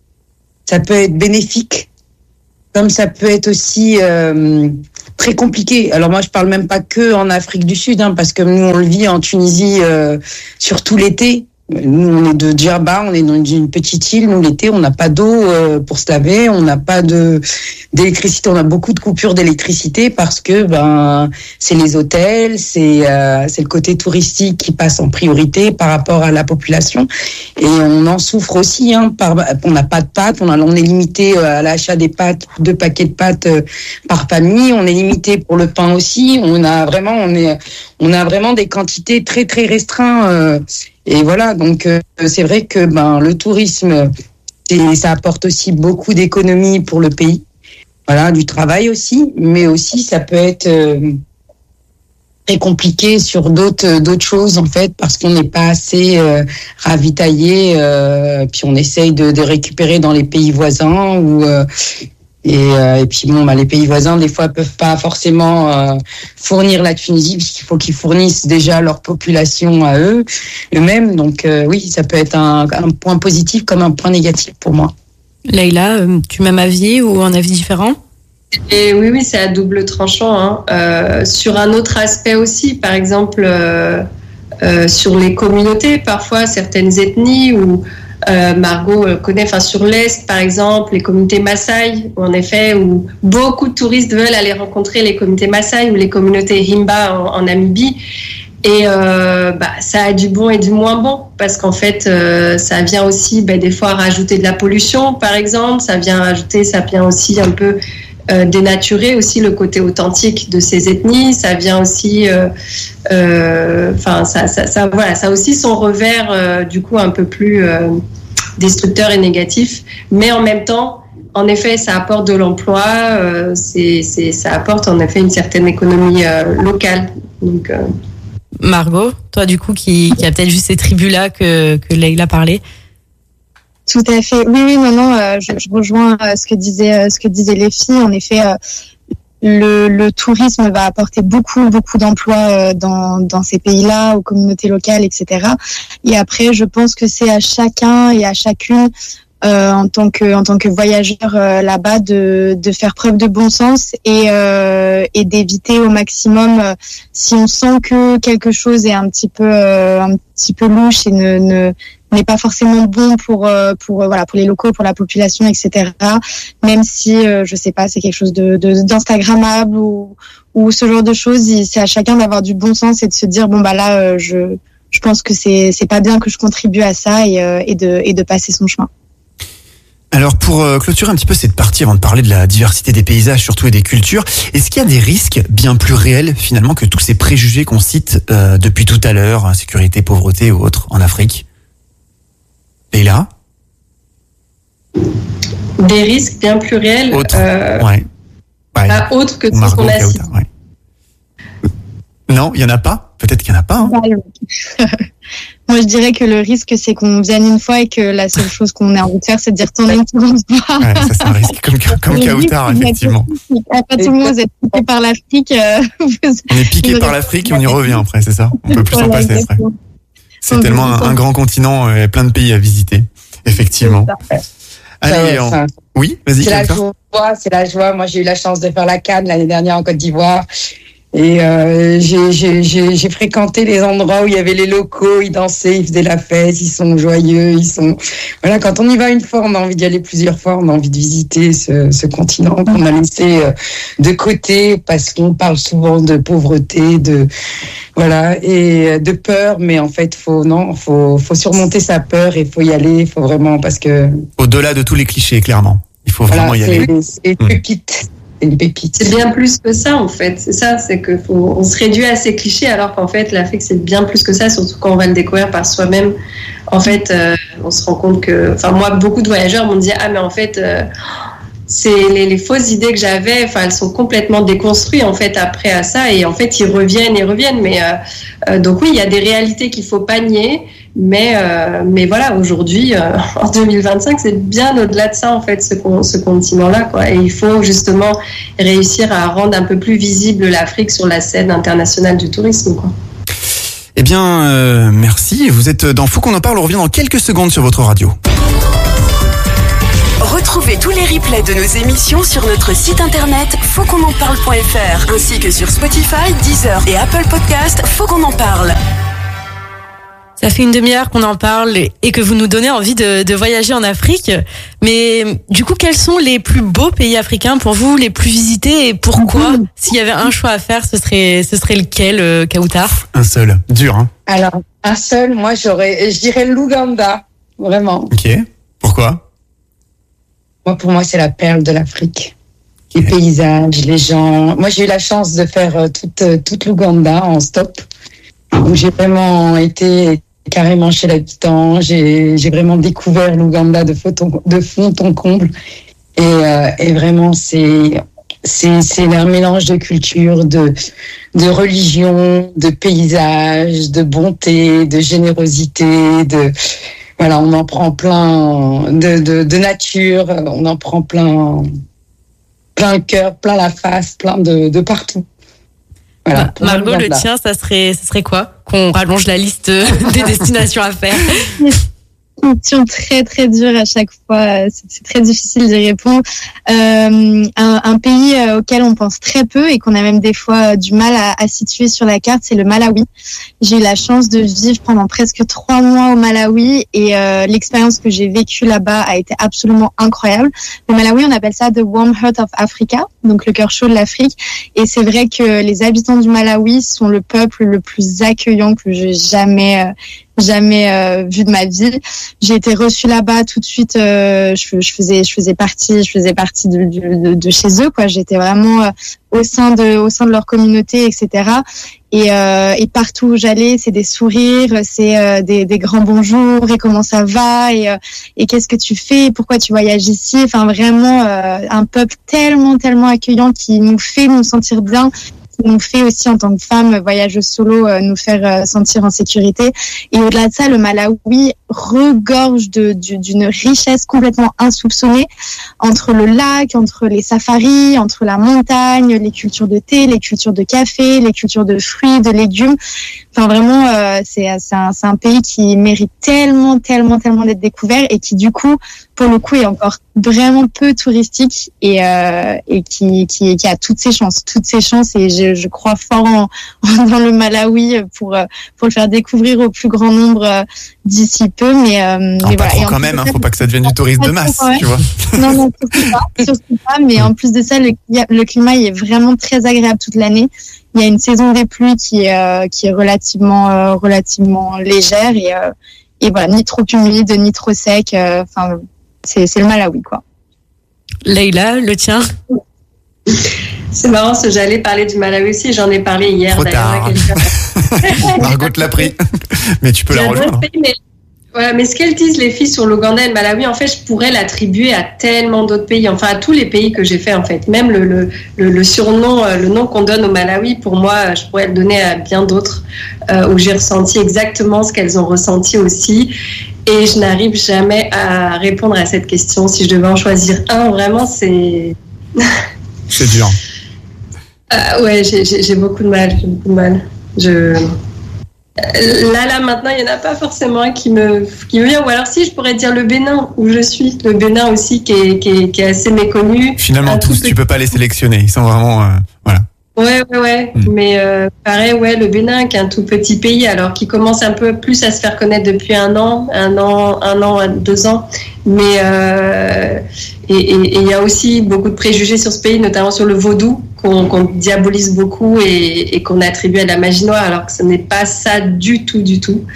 Ça peut être bénéfique, comme ça peut être aussi euh, très compliqué. Alors moi, je parle même pas que en Afrique du Sud, hein, parce que nous on le vit en Tunisie, euh, surtout l'été. Nous, on est de Djerba, on est dans une petite île. Nous, l'été, on n'a pas d'eau euh, pour se laver, on n'a pas de d'électricité. On a beaucoup de coupures d'électricité parce que ben c'est les hôtels, c'est euh, c'est le côté touristique qui passe en priorité par rapport à la population. Et on en souffre aussi. Hein, par, on n'a pas de pâtes, on, a, on est limité à l'achat des pâtes, deux paquets de pâtes euh, par famille. On est limité pour le pain aussi. On a vraiment, on est, on a vraiment des quantités très très restreintes. Euh, Et voilà, donc euh, c'est vrai que ben le tourisme, c'est, ça apporte aussi beaucoup d'économies pour le pays, voilà, du travail aussi, mais aussi ça peut être euh, très compliqué sur d'autres d'autres choses en fait, parce qu'on n'est pas assez euh, ravitaillé, euh, puis on essaye de, de récupérer dans les pays voisins ou euh, Et, euh, et puis bon, bah, les pays voisins, des fois, peuvent pas forcément euh, fournir la Tunisie, puisqu'il faut qu'ils fournissent déjà leur population à eux, eux-mêmes. Donc euh, oui, ça peut être un, un point positif comme un point négatif pour moi. Leïla, tu m'as ma vie ou un avis différent? Et oui, oui, c'est à double tranchant. Hein. Euh, sur un autre aspect aussi, par exemple, euh, euh, sur les communautés, parfois certaines ethnies ou Euh, Margot connaît, enfin sur l'Est par exemple, les communautés Maasai, en effet, où beaucoup de touristes veulent aller rencontrer les communautés Maasai ou les communautés Himba en, en Namibie. Et euh, bah, ça a du bon et du moins bon, parce qu'en fait, euh, ça vient aussi bah, des fois rajouter de la pollution, par exemple. Ça vient rajouter, ça vient aussi un peu euh, dénaturer aussi le côté authentique de ces ethnies. Ça vient aussi, enfin, euh, euh, ça, ça, ça, voilà, ça a aussi son revers euh, du coup un peu plus euh, destructeur et négatif. Mais en même temps, en effet, ça apporte de l'emploi. Euh, c'est, c'est, ça apporte en effet une certaine économie euh, locale. Donc euh, Margot, toi du coup qui, qui a peut-être vu ces tribus-là que, que Leïla parlait. Tout à fait. Oui, oui, non, non, euh, je, je rejoins euh, ce que disaient, euh, ce que disaient les filles. En effet, euh, le, le tourisme va apporter beaucoup, beaucoup d'emplois euh, dans, dans ces pays-là, aux communautés locales, et cetera. Et après, je pense que c'est à chacun et à chacune, euh, en tant que, en tant que voyageur euh, là-bas, de, de faire preuve de bon sens et, euh, et d'éviter au maximum, euh, si on sent que quelque chose est un petit peu, euh, un petit peu louche et ne, ne n'est pas forcément bon pour euh, pour euh, voilà pour les locaux, pour la population, et cetera. Même si euh, je sais pas, c'est quelque chose de, de d'instagrammable ou ou ce genre de choses, c'est à chacun d'avoir du bon sens et de se dire bon bah là euh, je je pense que c'est c'est pas bien que je contribue à ça et euh, et de et de passer son chemin. Alors pour euh, clôturer un petit peu cette partie avant de parler de la diversité des paysages surtout et des cultures, est-ce qu'il y a des risques bien plus réels finalement que tous ces préjugés qu'on cite euh, depuis tout à l'heure, insécurité, pauvreté ou autres en Afrique? Et là, des risques bien plus réels, autres, euh, ouais. Ouais. Bah, autres que Margot, ce qu'on a Kautar, cité. ouais. Non, il y en a pas. Peut-être qu'il y en a pas. Hein. Moi, je dirais que le risque, c'est qu'on vienne une fois et que la seule chose qu'on ait envie de faire, c'est de dire tourner une seconde fois. Ouais, ça, c'est un risque comme, comme Kautar, effectivement. Pas tout le monde, vous êtes piqué par l'Afrique. Euh, on est piqué par l'Afrique et on y revient après, c'est ça? On peut plus s'en voilà, passer après. C'est tellement un, un grand continent et plein de pays à visiter, effectivement. Allez, on... ça, oui, vas-y. C'est la joie, c'est la joie. Moi, j'ai eu la chance de faire la Cannes l'année dernière en Côte d'Ivoire. Et euh, j'ai, j'ai, j'ai, j'ai fréquenté les endroits où il y avait les locaux, ils dansaient, ils faisaient la fête, ils sont joyeux, ils sont... Voilà, quand on y va une fois, on a envie d'y aller plusieurs fois, on a envie de visiter ce, ce continent qu'on a laissé de côté parce qu'on parle souvent de pauvreté, de... Voilà, et de peur, mais en fait, faut, non, faut, faut surmonter sa peur et faut y aller, faut vraiment, parce que... Au-delà de tous les clichés, clairement. Il faut vraiment Voilà, y aller. c'est, c'est une pépite. C'est une pépite. C'est bien plus que ça, en fait. C'est ça, c'est que faut, on se réduit à ces clichés, alors qu'en fait, l'Afrique, c'est bien plus que ça, surtout quand on va le découvrir par soi-même. En fait, euh, on se rend compte que, enfin, moi, beaucoup de voyageurs m'ont dit, ah, mais en fait, euh, c'est les, les fausses idées que j'avais, enfin, elles sont complètement déconstruites, en fait, après à ça, et en fait, ils reviennent et reviennent. Mais euh, euh, donc oui, il y a des réalités qu'il faut pas nier. Mais, euh, mais voilà, aujourd'hui, euh, en deux mille vingt-cinq, c'est bien au-delà de ça, en fait, ce, ce continent-là, quoi. Et il faut justement réussir à rendre un peu plus visible l'Afrique sur la scène internationale du tourisme, quoi. Eh bien, euh, merci. Vous êtes dans Faut qu'on en parle. On revient dans quelques secondes sur votre radio. Retrouvez tous les replays de nos émissions sur notre site internet faut qu'on en parle point f r ainsi que sur Spotify, Deezer et Apple Podcast. Faut qu'on en parle. Ça fait une demi-heure qu'on en parle et que vous nous donnez envie de, de voyager en Afrique. Mais du coup, quels sont les plus beaux pays africains pour vous, les plus visités et pourquoi? S'il y avait un choix à faire, ce serait, ce serait lequel, euh, Kautar? Un seul. Dur, hein? Alors, un seul, moi, j'aurais, je dirais l'Ouganda. Vraiment. Ok. Pourquoi? Moi, pour moi, c'est la perle de l'Afrique. Les paysages, les gens. Moi, j'ai eu la chance de faire euh, toute, euh, toute l'Ouganda en stop, où j'ai vraiment été carrément chez l'habitant. J'ai, j'ai vraiment découvert l'Ouganda de fond, de fond en comble. Et, euh, et vraiment, c'est, c'est, c'est un mélange de culture, de, de religion, de paysages, de bonté, de générosité, de, voilà, on en prend plein, de, de, de nature, on en prend plein, plein le cœur, plein la face, plein de, de partout. Voilà, bah, Margot, le tien, ça serait, ça serait quoi? Qu'on rallonge la liste des destinations à faire. Une question très très dure à chaque fois, c'est, c'est très difficile d'y répondre. Euh, un, un pays auquel on pense très peu et qu'on a même des fois du mal à, à situer sur la carte, c'est le Malawi. J'ai eu la chance de vivre pendant presque trois mois au Malawi et euh, l'expérience que j'ai vécue là-bas a été absolument incroyable. Le Malawi, on appelle ça the warm heart of Africa, donc le cœur chaud de l'Afrique. Et c'est vrai que les habitants du Malawi sont le peuple le plus accueillant que j'ai jamais euh, jamais euh, vu de ma vie. J'ai été reçue là-bas tout de suite. Euh, je, je faisais, je faisais partie, je faisais partie de, de, de chez eux, quoi. J'étais vraiment euh, au sein de, au sein de leur communauté, et cetera. Et, euh, et partout où j'allais, c'est des sourires, c'est euh, des, des grands bonjours. Et comment ça va? Et, euh, et qu'est-ce que tu fais? Pourquoi tu voyages ici? Enfin, vraiment euh, un peuple tellement, tellement accueillant qui nous fait nous sentir bien. Qui nous fait aussi en tant que femme voyageuse solo euh, nous faire euh, sentir en sécurité. Et au-delà de ça, le Malawi regorge de, de, d'une richesse complètement insoupçonnée entre le lac, entre les safaris, entre la montagne, les cultures de thé, les cultures de café, les cultures de fruits, de légumes. Enfin vraiment, euh, c'est, c'est, un, c'est un pays qui mérite tellement, tellement, tellement d'être découvert et qui du coup, pour le coup, est encore vraiment peu touristique et, euh, et qui, qui, qui a toutes ses chances, toutes ses chances. Et je, je crois fort en, en, dans le Malawi pour, pour le faire découvrir au plus grand nombre d'ici peu. Mais, euh, non, mais pas voilà. trop Et quand même, hein, faut pas que ça devienne du tourisme de masse, ouais. tu vois. Non, non, surtout pas, surtout pas. Mais en plus de ça, le, le climat il est vraiment très agréable toute l'année. Il y a une saison des pluies qui est, euh, qui est relativement, euh, relativement légère et, euh, et voilà, ni trop humide, ni trop sec. Enfin, euh, c'est, c'est le Malawi, quoi. Leïla, le tien? C'est marrant, parce que j'allais parler du Malawi aussi. J'en ai parlé hier. Trop d'ailleurs. Tard. Margot te l'a pris. Mais tu peux la rejoindre. Mais, ouais, mais ce qu'elles disent, les filles, sur l'Ouganda et le Malawi, en fait, je pourrais l'attribuer à tellement d'autres pays. Enfin, à tous les pays que j'ai fait, en fait. Même le, le, le, le surnom, le nom qu'on donne au Malawi, pour moi, je pourrais le donner à bien d'autres, euh, où j'ai ressenti exactement ce qu'elles ont ressenti aussi. Et je n'arrive jamais à répondre à cette question. Si je devais en choisir un, vraiment, c'est... C'est dur. Euh, ouais, j'ai, j'ai, j'ai beaucoup de mal. J'ai beaucoup de mal. Je... Là, là, maintenant, il n'y en a pas forcément un qui me, qui me vient. Ou alors, si, je pourrais dire le Bénin, où je suis. Le Bénin aussi, qui est, qui est, qui est assez méconnu. Finalement, un tous, tu peux pas les sélectionner. Ils sont vraiment... Euh, voilà. Ouais, ouais, ouais. Mmh. Mais euh, pareil, ouais, le Bénin, qui est un tout petit pays, alors qui commence un peu plus à se faire connaître depuis un an, un an, un an, deux ans. Mais euh, et il y a aussi beaucoup de préjugés sur ce pays, notamment sur le vaudou, qu'on, qu'on diabolise beaucoup et, et qu'on attribue à la magie noire, alors que ce n'est pas ça du tout, du tout.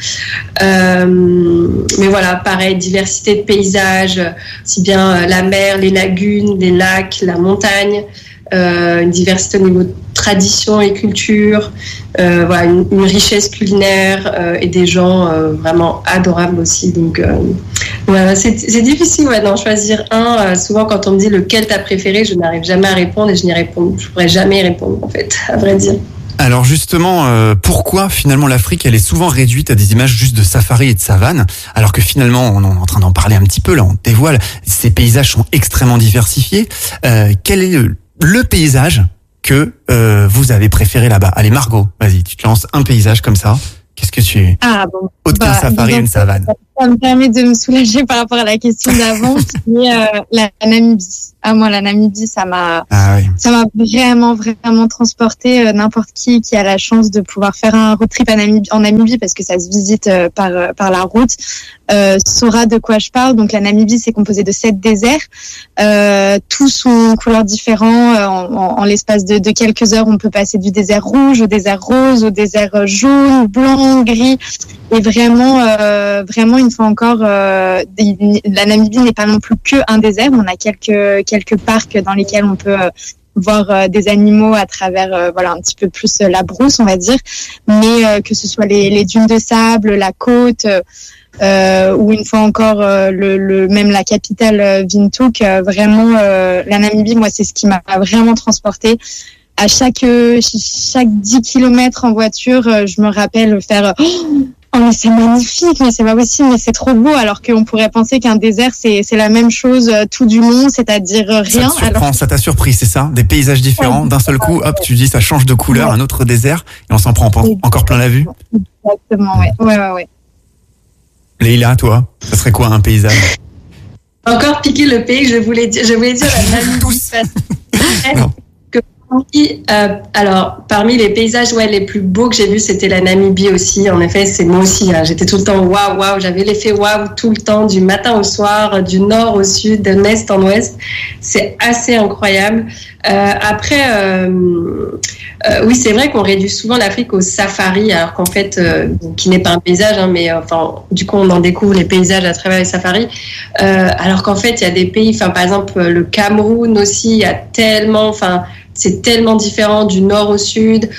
Euh, mais voilà, pareil, diversité de paysages, aussi bien la mer, les lagunes, les lacs, la montagne, euh, une diversité au niveau de tradition et culture, euh, voilà, une, une richesse culinaire euh, et des gens euh, vraiment adorables aussi. Donc, euh, voilà, c'est, c'est difficile ouais, d'en choisir un. Euh, souvent, quand on me dit lequel t'as préféré, je n'arrive jamais à répondre et je n'y réponds, je pourrais jamais y répondre en fait, à vrai dire. Alors justement, euh, pourquoi finalement l'Afrique, elle est souvent réduite à des images juste de safari et de savane, alors que finalement, on est en train d'en parler un petit peu là, on dévoile, ces paysages sont extrêmement diversifiés. Euh, quel est le, le paysage que euh, vous avez préféré là-bas? Allez Margot, vas-y, tu te lances un paysage comme ça. Qu'est-ce que tu... Ah bon. Autre qu'un bah, safari et une savane. Ça me permet de me soulager par rapport à la question d'avant, qui est euh, la Namibie. Ah moi, la Namibie, ça m'a, Ah oui. ça m'a vraiment, vraiment transporté. Euh, n'importe qui qui a la chance de pouvoir faire un road trip à Namibie, en Namibie, parce que ça se visite euh, par euh, par la route, euh, saura de quoi je parle. Donc la Namibie, c'est composé de sept déserts. Euh, tous sont couleurs différentes. Euh, en, en, en l'espace de, de quelques heures, on peut passer du désert rouge au désert rose, au désert jaune, blanc, gris. Et vraiment, euh, vraiment, une fois encore, euh, la Namibie n'est pas non plus que un désert. On a quelques quelques parcs dans lesquels on peut euh, voir euh, des animaux à travers, euh, voilà, un petit peu plus euh, la brousse, on va dire. Mais euh, que ce soit les, les dunes de sable, la côte, euh, ou une fois encore euh, le, le même la capitale euh, Windhoek, euh, vraiment, euh, la Namibie, moi, c'est ce qui m'a vraiment transportée. À chaque chaque dix kilomètres en voiture, je me rappelle faire oh mais c'est magnifique, mais c'est pas possible, mais c'est trop beau, alors qu'on pourrait penser qu'un désert c'est c'est la même chose tout du long, c'est-à-dire rien. Ça te surprend, alors... ça t'a surpris, c'est ça? Des paysages différents, d'un seul coup, hop, tu dis ça change de couleur, ouais. Un autre désert, et on s'en prend encore plein la vue. Exactement, ouais, ouais, ouais. ouais. Leïla, toi, ça serait quoi un paysage? Encore piquer le pays, je voulais dire, je voulais dire la Namibie. Non. Euh, alors, parmi les paysages ouais, les plus beaux que j'ai vus, c'était la Namibie aussi. En effet, c'est moi aussi. Hein, j'étais tout le temps waouh, waouh. J'avais l'effet waouh tout le temps, du matin au soir, du nord au sud, de l'est en ouest. C'est assez incroyable. Euh, après, euh, euh, oui, c'est vrai qu'on réduit souvent l'Afrique au safari, alors qu'en fait, euh, qui n'est pas un paysage, hein, mais euh, enfin, du coup, on en découvre les paysages à travers les safaris. Euh, alors qu'en fait, il y a des pays, enfin, par exemple, le Cameroun aussi, il y a tellement, enfin. C'est tellement différent du nord au sud.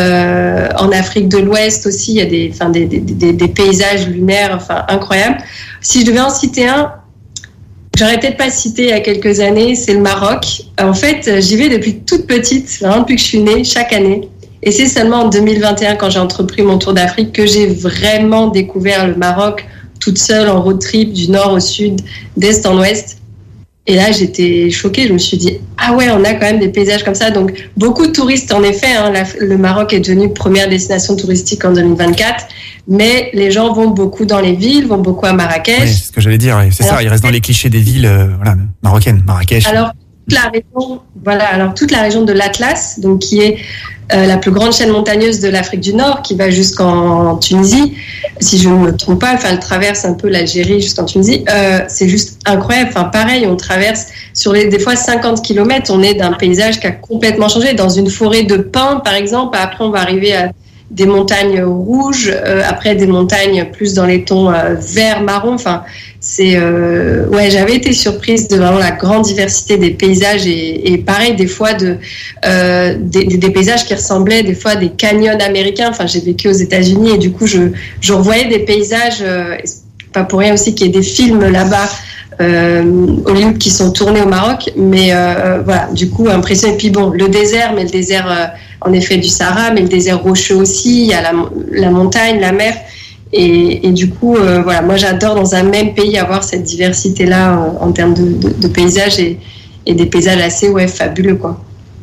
Euh, en Afrique de l'Ouest aussi, il y a des, enfin, des, des, des, des paysages lunaires enfin, incroyables. Si je devais en citer un, j'aurais peut-être pas cité il y a quelques années, c'est le Maroc. En fait, j'y vais depuis toute petite, vraiment depuis que je suis née, chaque année. Et c'est seulement en deux mille vingt et un, quand j'ai entrepris mon tour d'Afrique, que j'ai vraiment découvert le Maroc toute seule en road trip du nord au sud, d'est en ouest. Et là, j'étais choquée. Je me suis dit, ah ouais, on a quand même des paysages comme ça. Donc, beaucoup de touristes, en effet. Hein, la, le Maroc est devenu première destination touristique en deux mille vingt-quatre. Mais les gens vont beaucoup dans les villes, vont beaucoup à Marrakech. Oui, c'est ce que j'allais dire. C'est alors, ça, ils restent dans les clichés des villes euh, voilà, marocaines, Marrakech. Alors, toute la région, voilà, alors, toute la région de l'Atlas, donc, qui est euh, la plus grande chaîne montagneuse de l'Afrique du Nord, qui va jusqu'en Tunisie. Si je ne me trompe pas, enfin, elle traverse un peu l'Algérie jusqu'en Tunisie. Euh, c'est juste incroyable. Enfin, pareil, on traverse sur les, des fois cinquante kilomètres, on est d'un paysage qui a complètement changé. Dans une forêt de pins, par exemple, après, on va arriver à des montagnes rouges, euh, après des montagnes plus dans les tons euh, vert, marron. Enfin, c'est euh, ouais, j'avais été surprise de vraiment la grande diversité des paysages et, et pareil des fois de euh, des, des paysages qui ressemblaient des fois à des canyons américains. Enfin, j'ai vécu aux États-Unis et du coup, je je revoyais des paysages. Euh, pas pour rien aussi qu'il y ait des films là-bas. Euh, Hollywood qui sont tournés au Maroc, mais euh, voilà, du coup impressionné. Et puis bon, le désert, mais le désert euh, en effet du Sahara, mais le désert rocheux aussi, il y a la, la montagne, la mer, et, et du coup euh, voilà, moi j'adore dans un même pays avoir cette diversité-là euh, en termes de, de, de paysages et, et des paysages assez ouais, fabuleux quoi.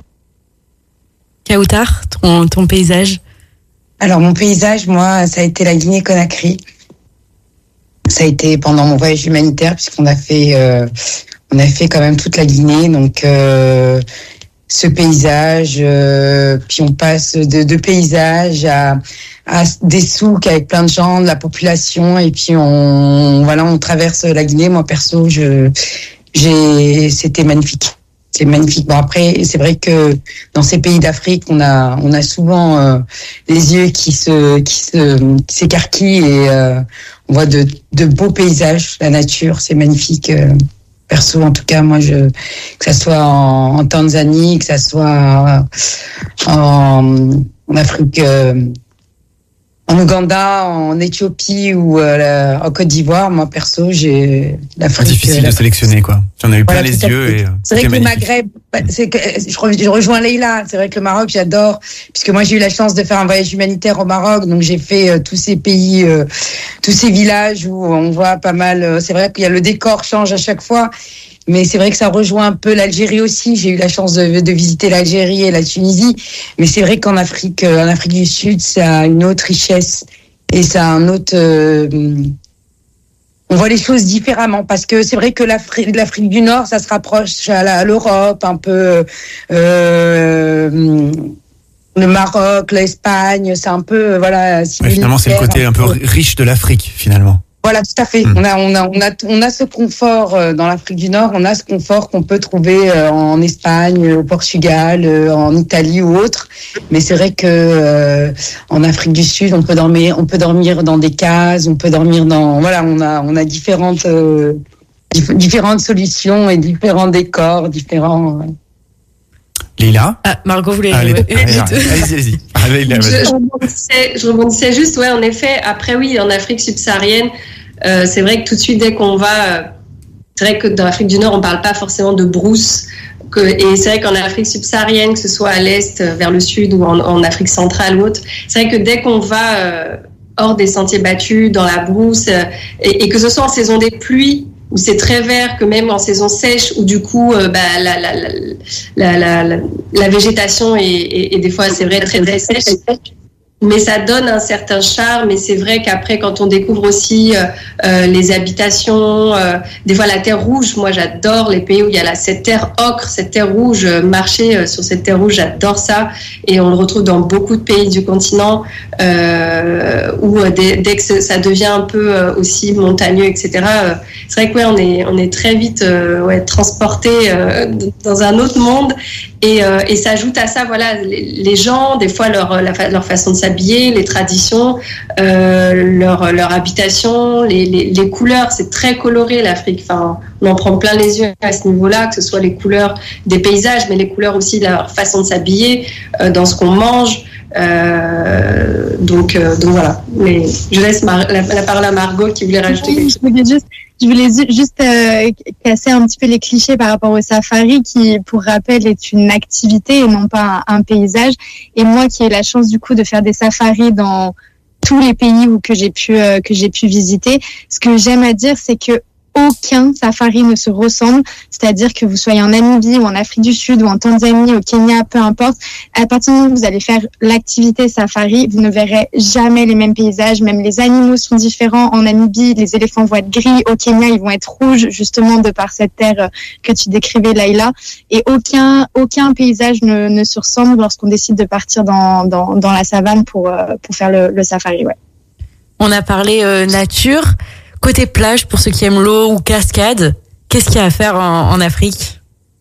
Kautar, ton, ton paysage? Alors mon paysage, moi, ça a été la Guinée-Conakry. Ça a été pendant mon voyage humanitaire puisqu'on a fait, euh, on a fait quand même toute la Guinée, donc euh, ce paysage, euh, puis on passe de, de paysage à, à des souks avec plein de gens, de la population, et puis on, voilà, on traverse la Guinée. Moi perso, je, j'ai, c'était magnifique. c'est magnifique. Bon après, c'est vrai que dans ces pays d'Afrique, on a on a souvent euh, les yeux qui se qui se qui s'écarquillent et euh, on voit de de beaux paysages, la nature, c'est magnifique. Euh, perso, en tout cas, moi, je que ça soit en, en Tanzanie, que ça soit en, en Afrique. Euh, En Ouganda, en Éthiopie ou euh, en Côte d'Ivoire, moi perso, j'ai l'Afrique. C'est difficile la... de sélectionner quoi. J'en ai eu plein voilà, les yeux. Et, c'est vrai que magnifique. Le Maghreb, c'est que je rejoins Leïla. C'est vrai que le Maroc, j'adore, puisque moi j'ai eu la chance de faire un voyage humanitaire au Maroc, donc j'ai fait euh, tous ces pays, euh, tous ces villages où on voit pas mal. Euh, c'est vrai qu'il y a le décor change à chaque fois. Mais c'est vrai que ça rejoint un peu l'Algérie aussi. J'ai eu la chance de, de visiter l'Algérie et la Tunisie. Mais c'est vrai qu'en Afrique, en Afrique du Sud, ça a une autre richesse et ça a un autre. Euh, on voit les choses différemment parce que c'est vrai que l'Afrique, l'Afrique du Nord, ça se rapproche à, la, à l'Europe, un peu. Euh, le Maroc, l'Espagne, c'est un peu voilà. Mais finalement, c'est le côté un peu riche de l'Afrique, finalement. Voilà, tout à fait. Mmh. On a, on a, on a, on a ce confort euh, dans l'Afrique du Nord. On a ce confort qu'on peut trouver euh, en Espagne, au Portugal, euh, en Italie ou autre. Mais c'est vrai que euh, en Afrique du Sud, on peut dormir, on peut dormir dans des cases, on peut dormir dans, voilà, on a, on a différentes, euh, dif- différentes solutions et différents décors, différents. Euh... Lila. Ah, Margot voulait. Ah, allez, ouais, allez, allez-y, allez-y. Allez, je, je, rebondissais, je rebondissais juste, ouais, en effet. Après, oui, en Afrique subsaharienne, euh, c'est vrai que tout de suite, dès qu'on va, euh, c'est vrai que dans l'Afrique du Nord, on parle pas forcément de brousse. Que, et c'est vrai qu'en Afrique subsaharienne, que ce soit à l'est, vers le sud ou en, en Afrique centrale ou autre, c'est vrai que dès qu'on va euh, hors des sentiers battus, dans la brousse, euh, et, et que ce soit en saison des pluies, où c'est très vert, que même en saison sèche, où du coup, euh, bah, la, la, la, la, la, la, la végétation est, est, est des fois, c'est vrai, très, très sèche. Mais ça donne un certain charme, et c'est vrai qu'après, quand on découvre aussi euh, euh, les habitations, euh, des fois la terre rouge, moi j'adore les pays où il y a la, cette terre ocre, cette terre rouge, marcher euh, sur cette terre rouge, j'adore ça, et on le retrouve dans beaucoup de pays du continent, euh, où euh, dès, dès que ça devient un peu euh, aussi montagneux, et cetera, euh, c'est vrai que ouais, on est, on est très vite euh, ouais, transporté euh, dans un autre monde, et, euh, et s'ajoute à ça, voilà, les, les gens, des fois leur, la, leur façon de s'habiller, les traditions, euh, leur, leur habitation, les, les, les couleurs, c'est très coloré l'Afrique. Enfin, on en prend plein les yeux à ce niveau-là, que ce soit les couleurs des paysages, mais les couleurs aussi de leur façon de s'habiller, euh, dans ce qu'on mange. Euh, donc, euh, donc voilà. Mais je laisse Mar- la, la parole à Margot qui voulait rajouter quelque chose. Je voulais juste, je voulais juste euh, casser un petit peu les clichés par rapport au safari, qui, pour rappel, est une activité et non pas un, un paysage. Et moi, qui ai la chance du coup de faire des safaris dans tous les pays où que j'ai pu euh, que j'ai pu visiter, ce que j'aime à dire, c'est que aucun safari ne se ressemble, c'est-à-dire que vous soyez en Namibie ou en Afrique du Sud ou en Tanzanie, au Kenya, peu importe, à partir du moment où vous allez faire l'activité safari, vous ne verrez jamais les mêmes paysages, même les animaux sont différents. En Namibie, les éléphants vont être gris, au Kenya, ils vont être rouges, justement de par cette terre que tu décrivais, Laïla, et aucun aucun paysage ne, ne se ressemble lorsqu'on décide de partir dans, dans, dans la savane pour, pour faire le, le safari. Ouais. On a parlé euh, nature. Côté plage, pour ceux qui aiment l'eau ou cascade, qu'est-ce qu'il y a à faire en, en Afrique ?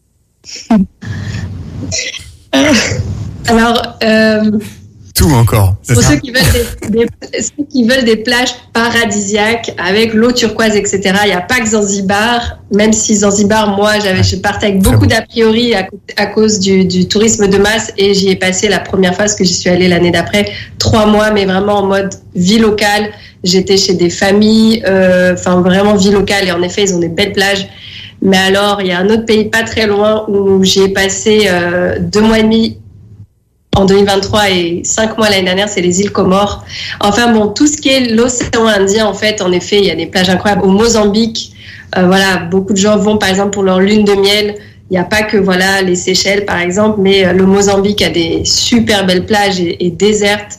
Alors, euh, tout encore. Pour ceux qui, veulent des, des, ceux qui veulent des plages paradisiaques avec l'eau turquoise, et cetera, il n'y a pas que Zanzibar, même si Zanzibar, moi, j'avais, je partais avec beaucoup d'a priori à, à cause du, du tourisme de masse, et j'y ai passé la première fois, parce que j'y suis allée l'année d'après, trois mois, mais vraiment en mode vie locale. J'étais chez des familles, euh, enfin vraiment vie locale, et en effet, ils ont des belles plages. Mais alors, il y a un autre pays pas très loin où j'ai passé euh, deux mois et demi en deux mille vingt-trois et cinq mois l'année dernière, c'est les îles Comores. Enfin bon, tout ce qui est l'océan Indien, en fait, en effet, il y a des plages incroyables. Au Mozambique, euh, voilà, beaucoup de gens vont par exemple pour leur lune de miel. Il n'y a pas que voilà les Seychelles par exemple, mais le Mozambique a des super belles plages et, et désertes.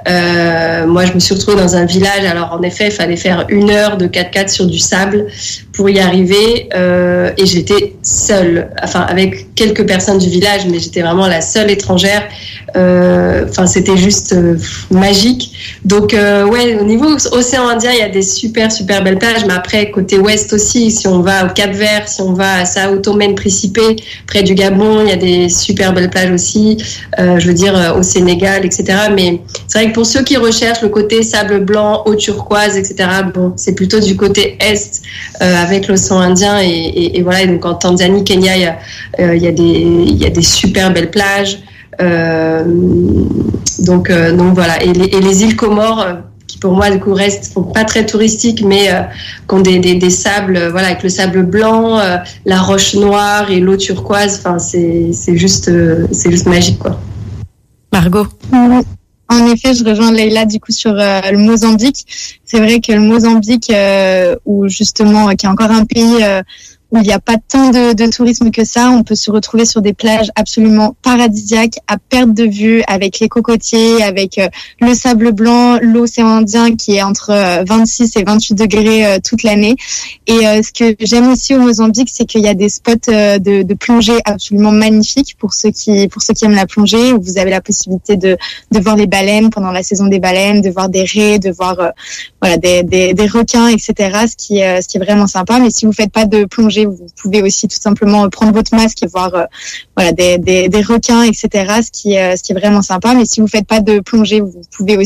Euh, moi, je me suis retrouvée dans un village. Alors, en effet, il fallait faire une heure de quatre-quatre sur du sable pour y arriver. Euh, et j'étais seule, enfin, avec quelques personnes du village, mais j'étais vraiment la seule étrangère. Euh, enfin, c'était juste euh, magique. Donc, euh, ouais, au niveau océan Indien, il y a des super, super belles plages. Mais après, côté ouest aussi, si on va au Cap-Vert, si on va à Sao Tomé et Principe, près du Gabon, il y a des super belles plages aussi. Euh, je veux dire, au Sénégal, et cetera. Mais c'est vrai que pour ceux qui recherchent le côté sable blanc, eau turquoise, et cetera, bon, c'est plutôt du côté est, euh, avec l'océan Indien. Et, et, et voilà, et donc en Tanzanie, Kenya, il y a, euh, il y a des, il y a des super belles plages. Euh, donc, euh, donc voilà. Et les, et les îles Comores, euh, qui pour moi du coup restent sont pas très touristiques, mais euh, qui ont des, des, des sables, euh, voilà, avec le sable blanc, euh, la roche noire et l'eau turquoise. Enfin, c'est c'est juste euh, c'est juste magique, quoi. Margot. En effet, je rejoins Leïla du coup sur euh, le Mozambique. C'est vrai que le Mozambique, euh, où justement, euh, qui est encore un pays euh, où il n'y a pas tant de, de tourisme que ça, on peut se retrouver sur des plages absolument paradisiaques, à perte de vue, avec les cocotiers, avec euh, le sable blanc, l'océan Indien qui est entre euh, vingt-six et vingt-huit degrés euh, toute l'année. Et euh, ce que j'aime aussi au Mozambique, c'est qu'il y a des spots euh, de, de plongée absolument magnifiques pour ceux qui pour ceux qui aiment la plongée, où vous avez la possibilité de de voir les baleines pendant la saison des baleines, de voir des raies, de voir euh, voilà des, des des requins, et cetera. Ce qui euh, ce qui est vraiment sympa. Mais si vous faites pas de plongée, vous pouvez aussi tout simplement prendre votre masque et voir euh, voilà des, des des requins, et cetera. Ce qui euh, ce qui est vraiment sympa. Mais si vous faites pas de plongée, vous pouvez aussi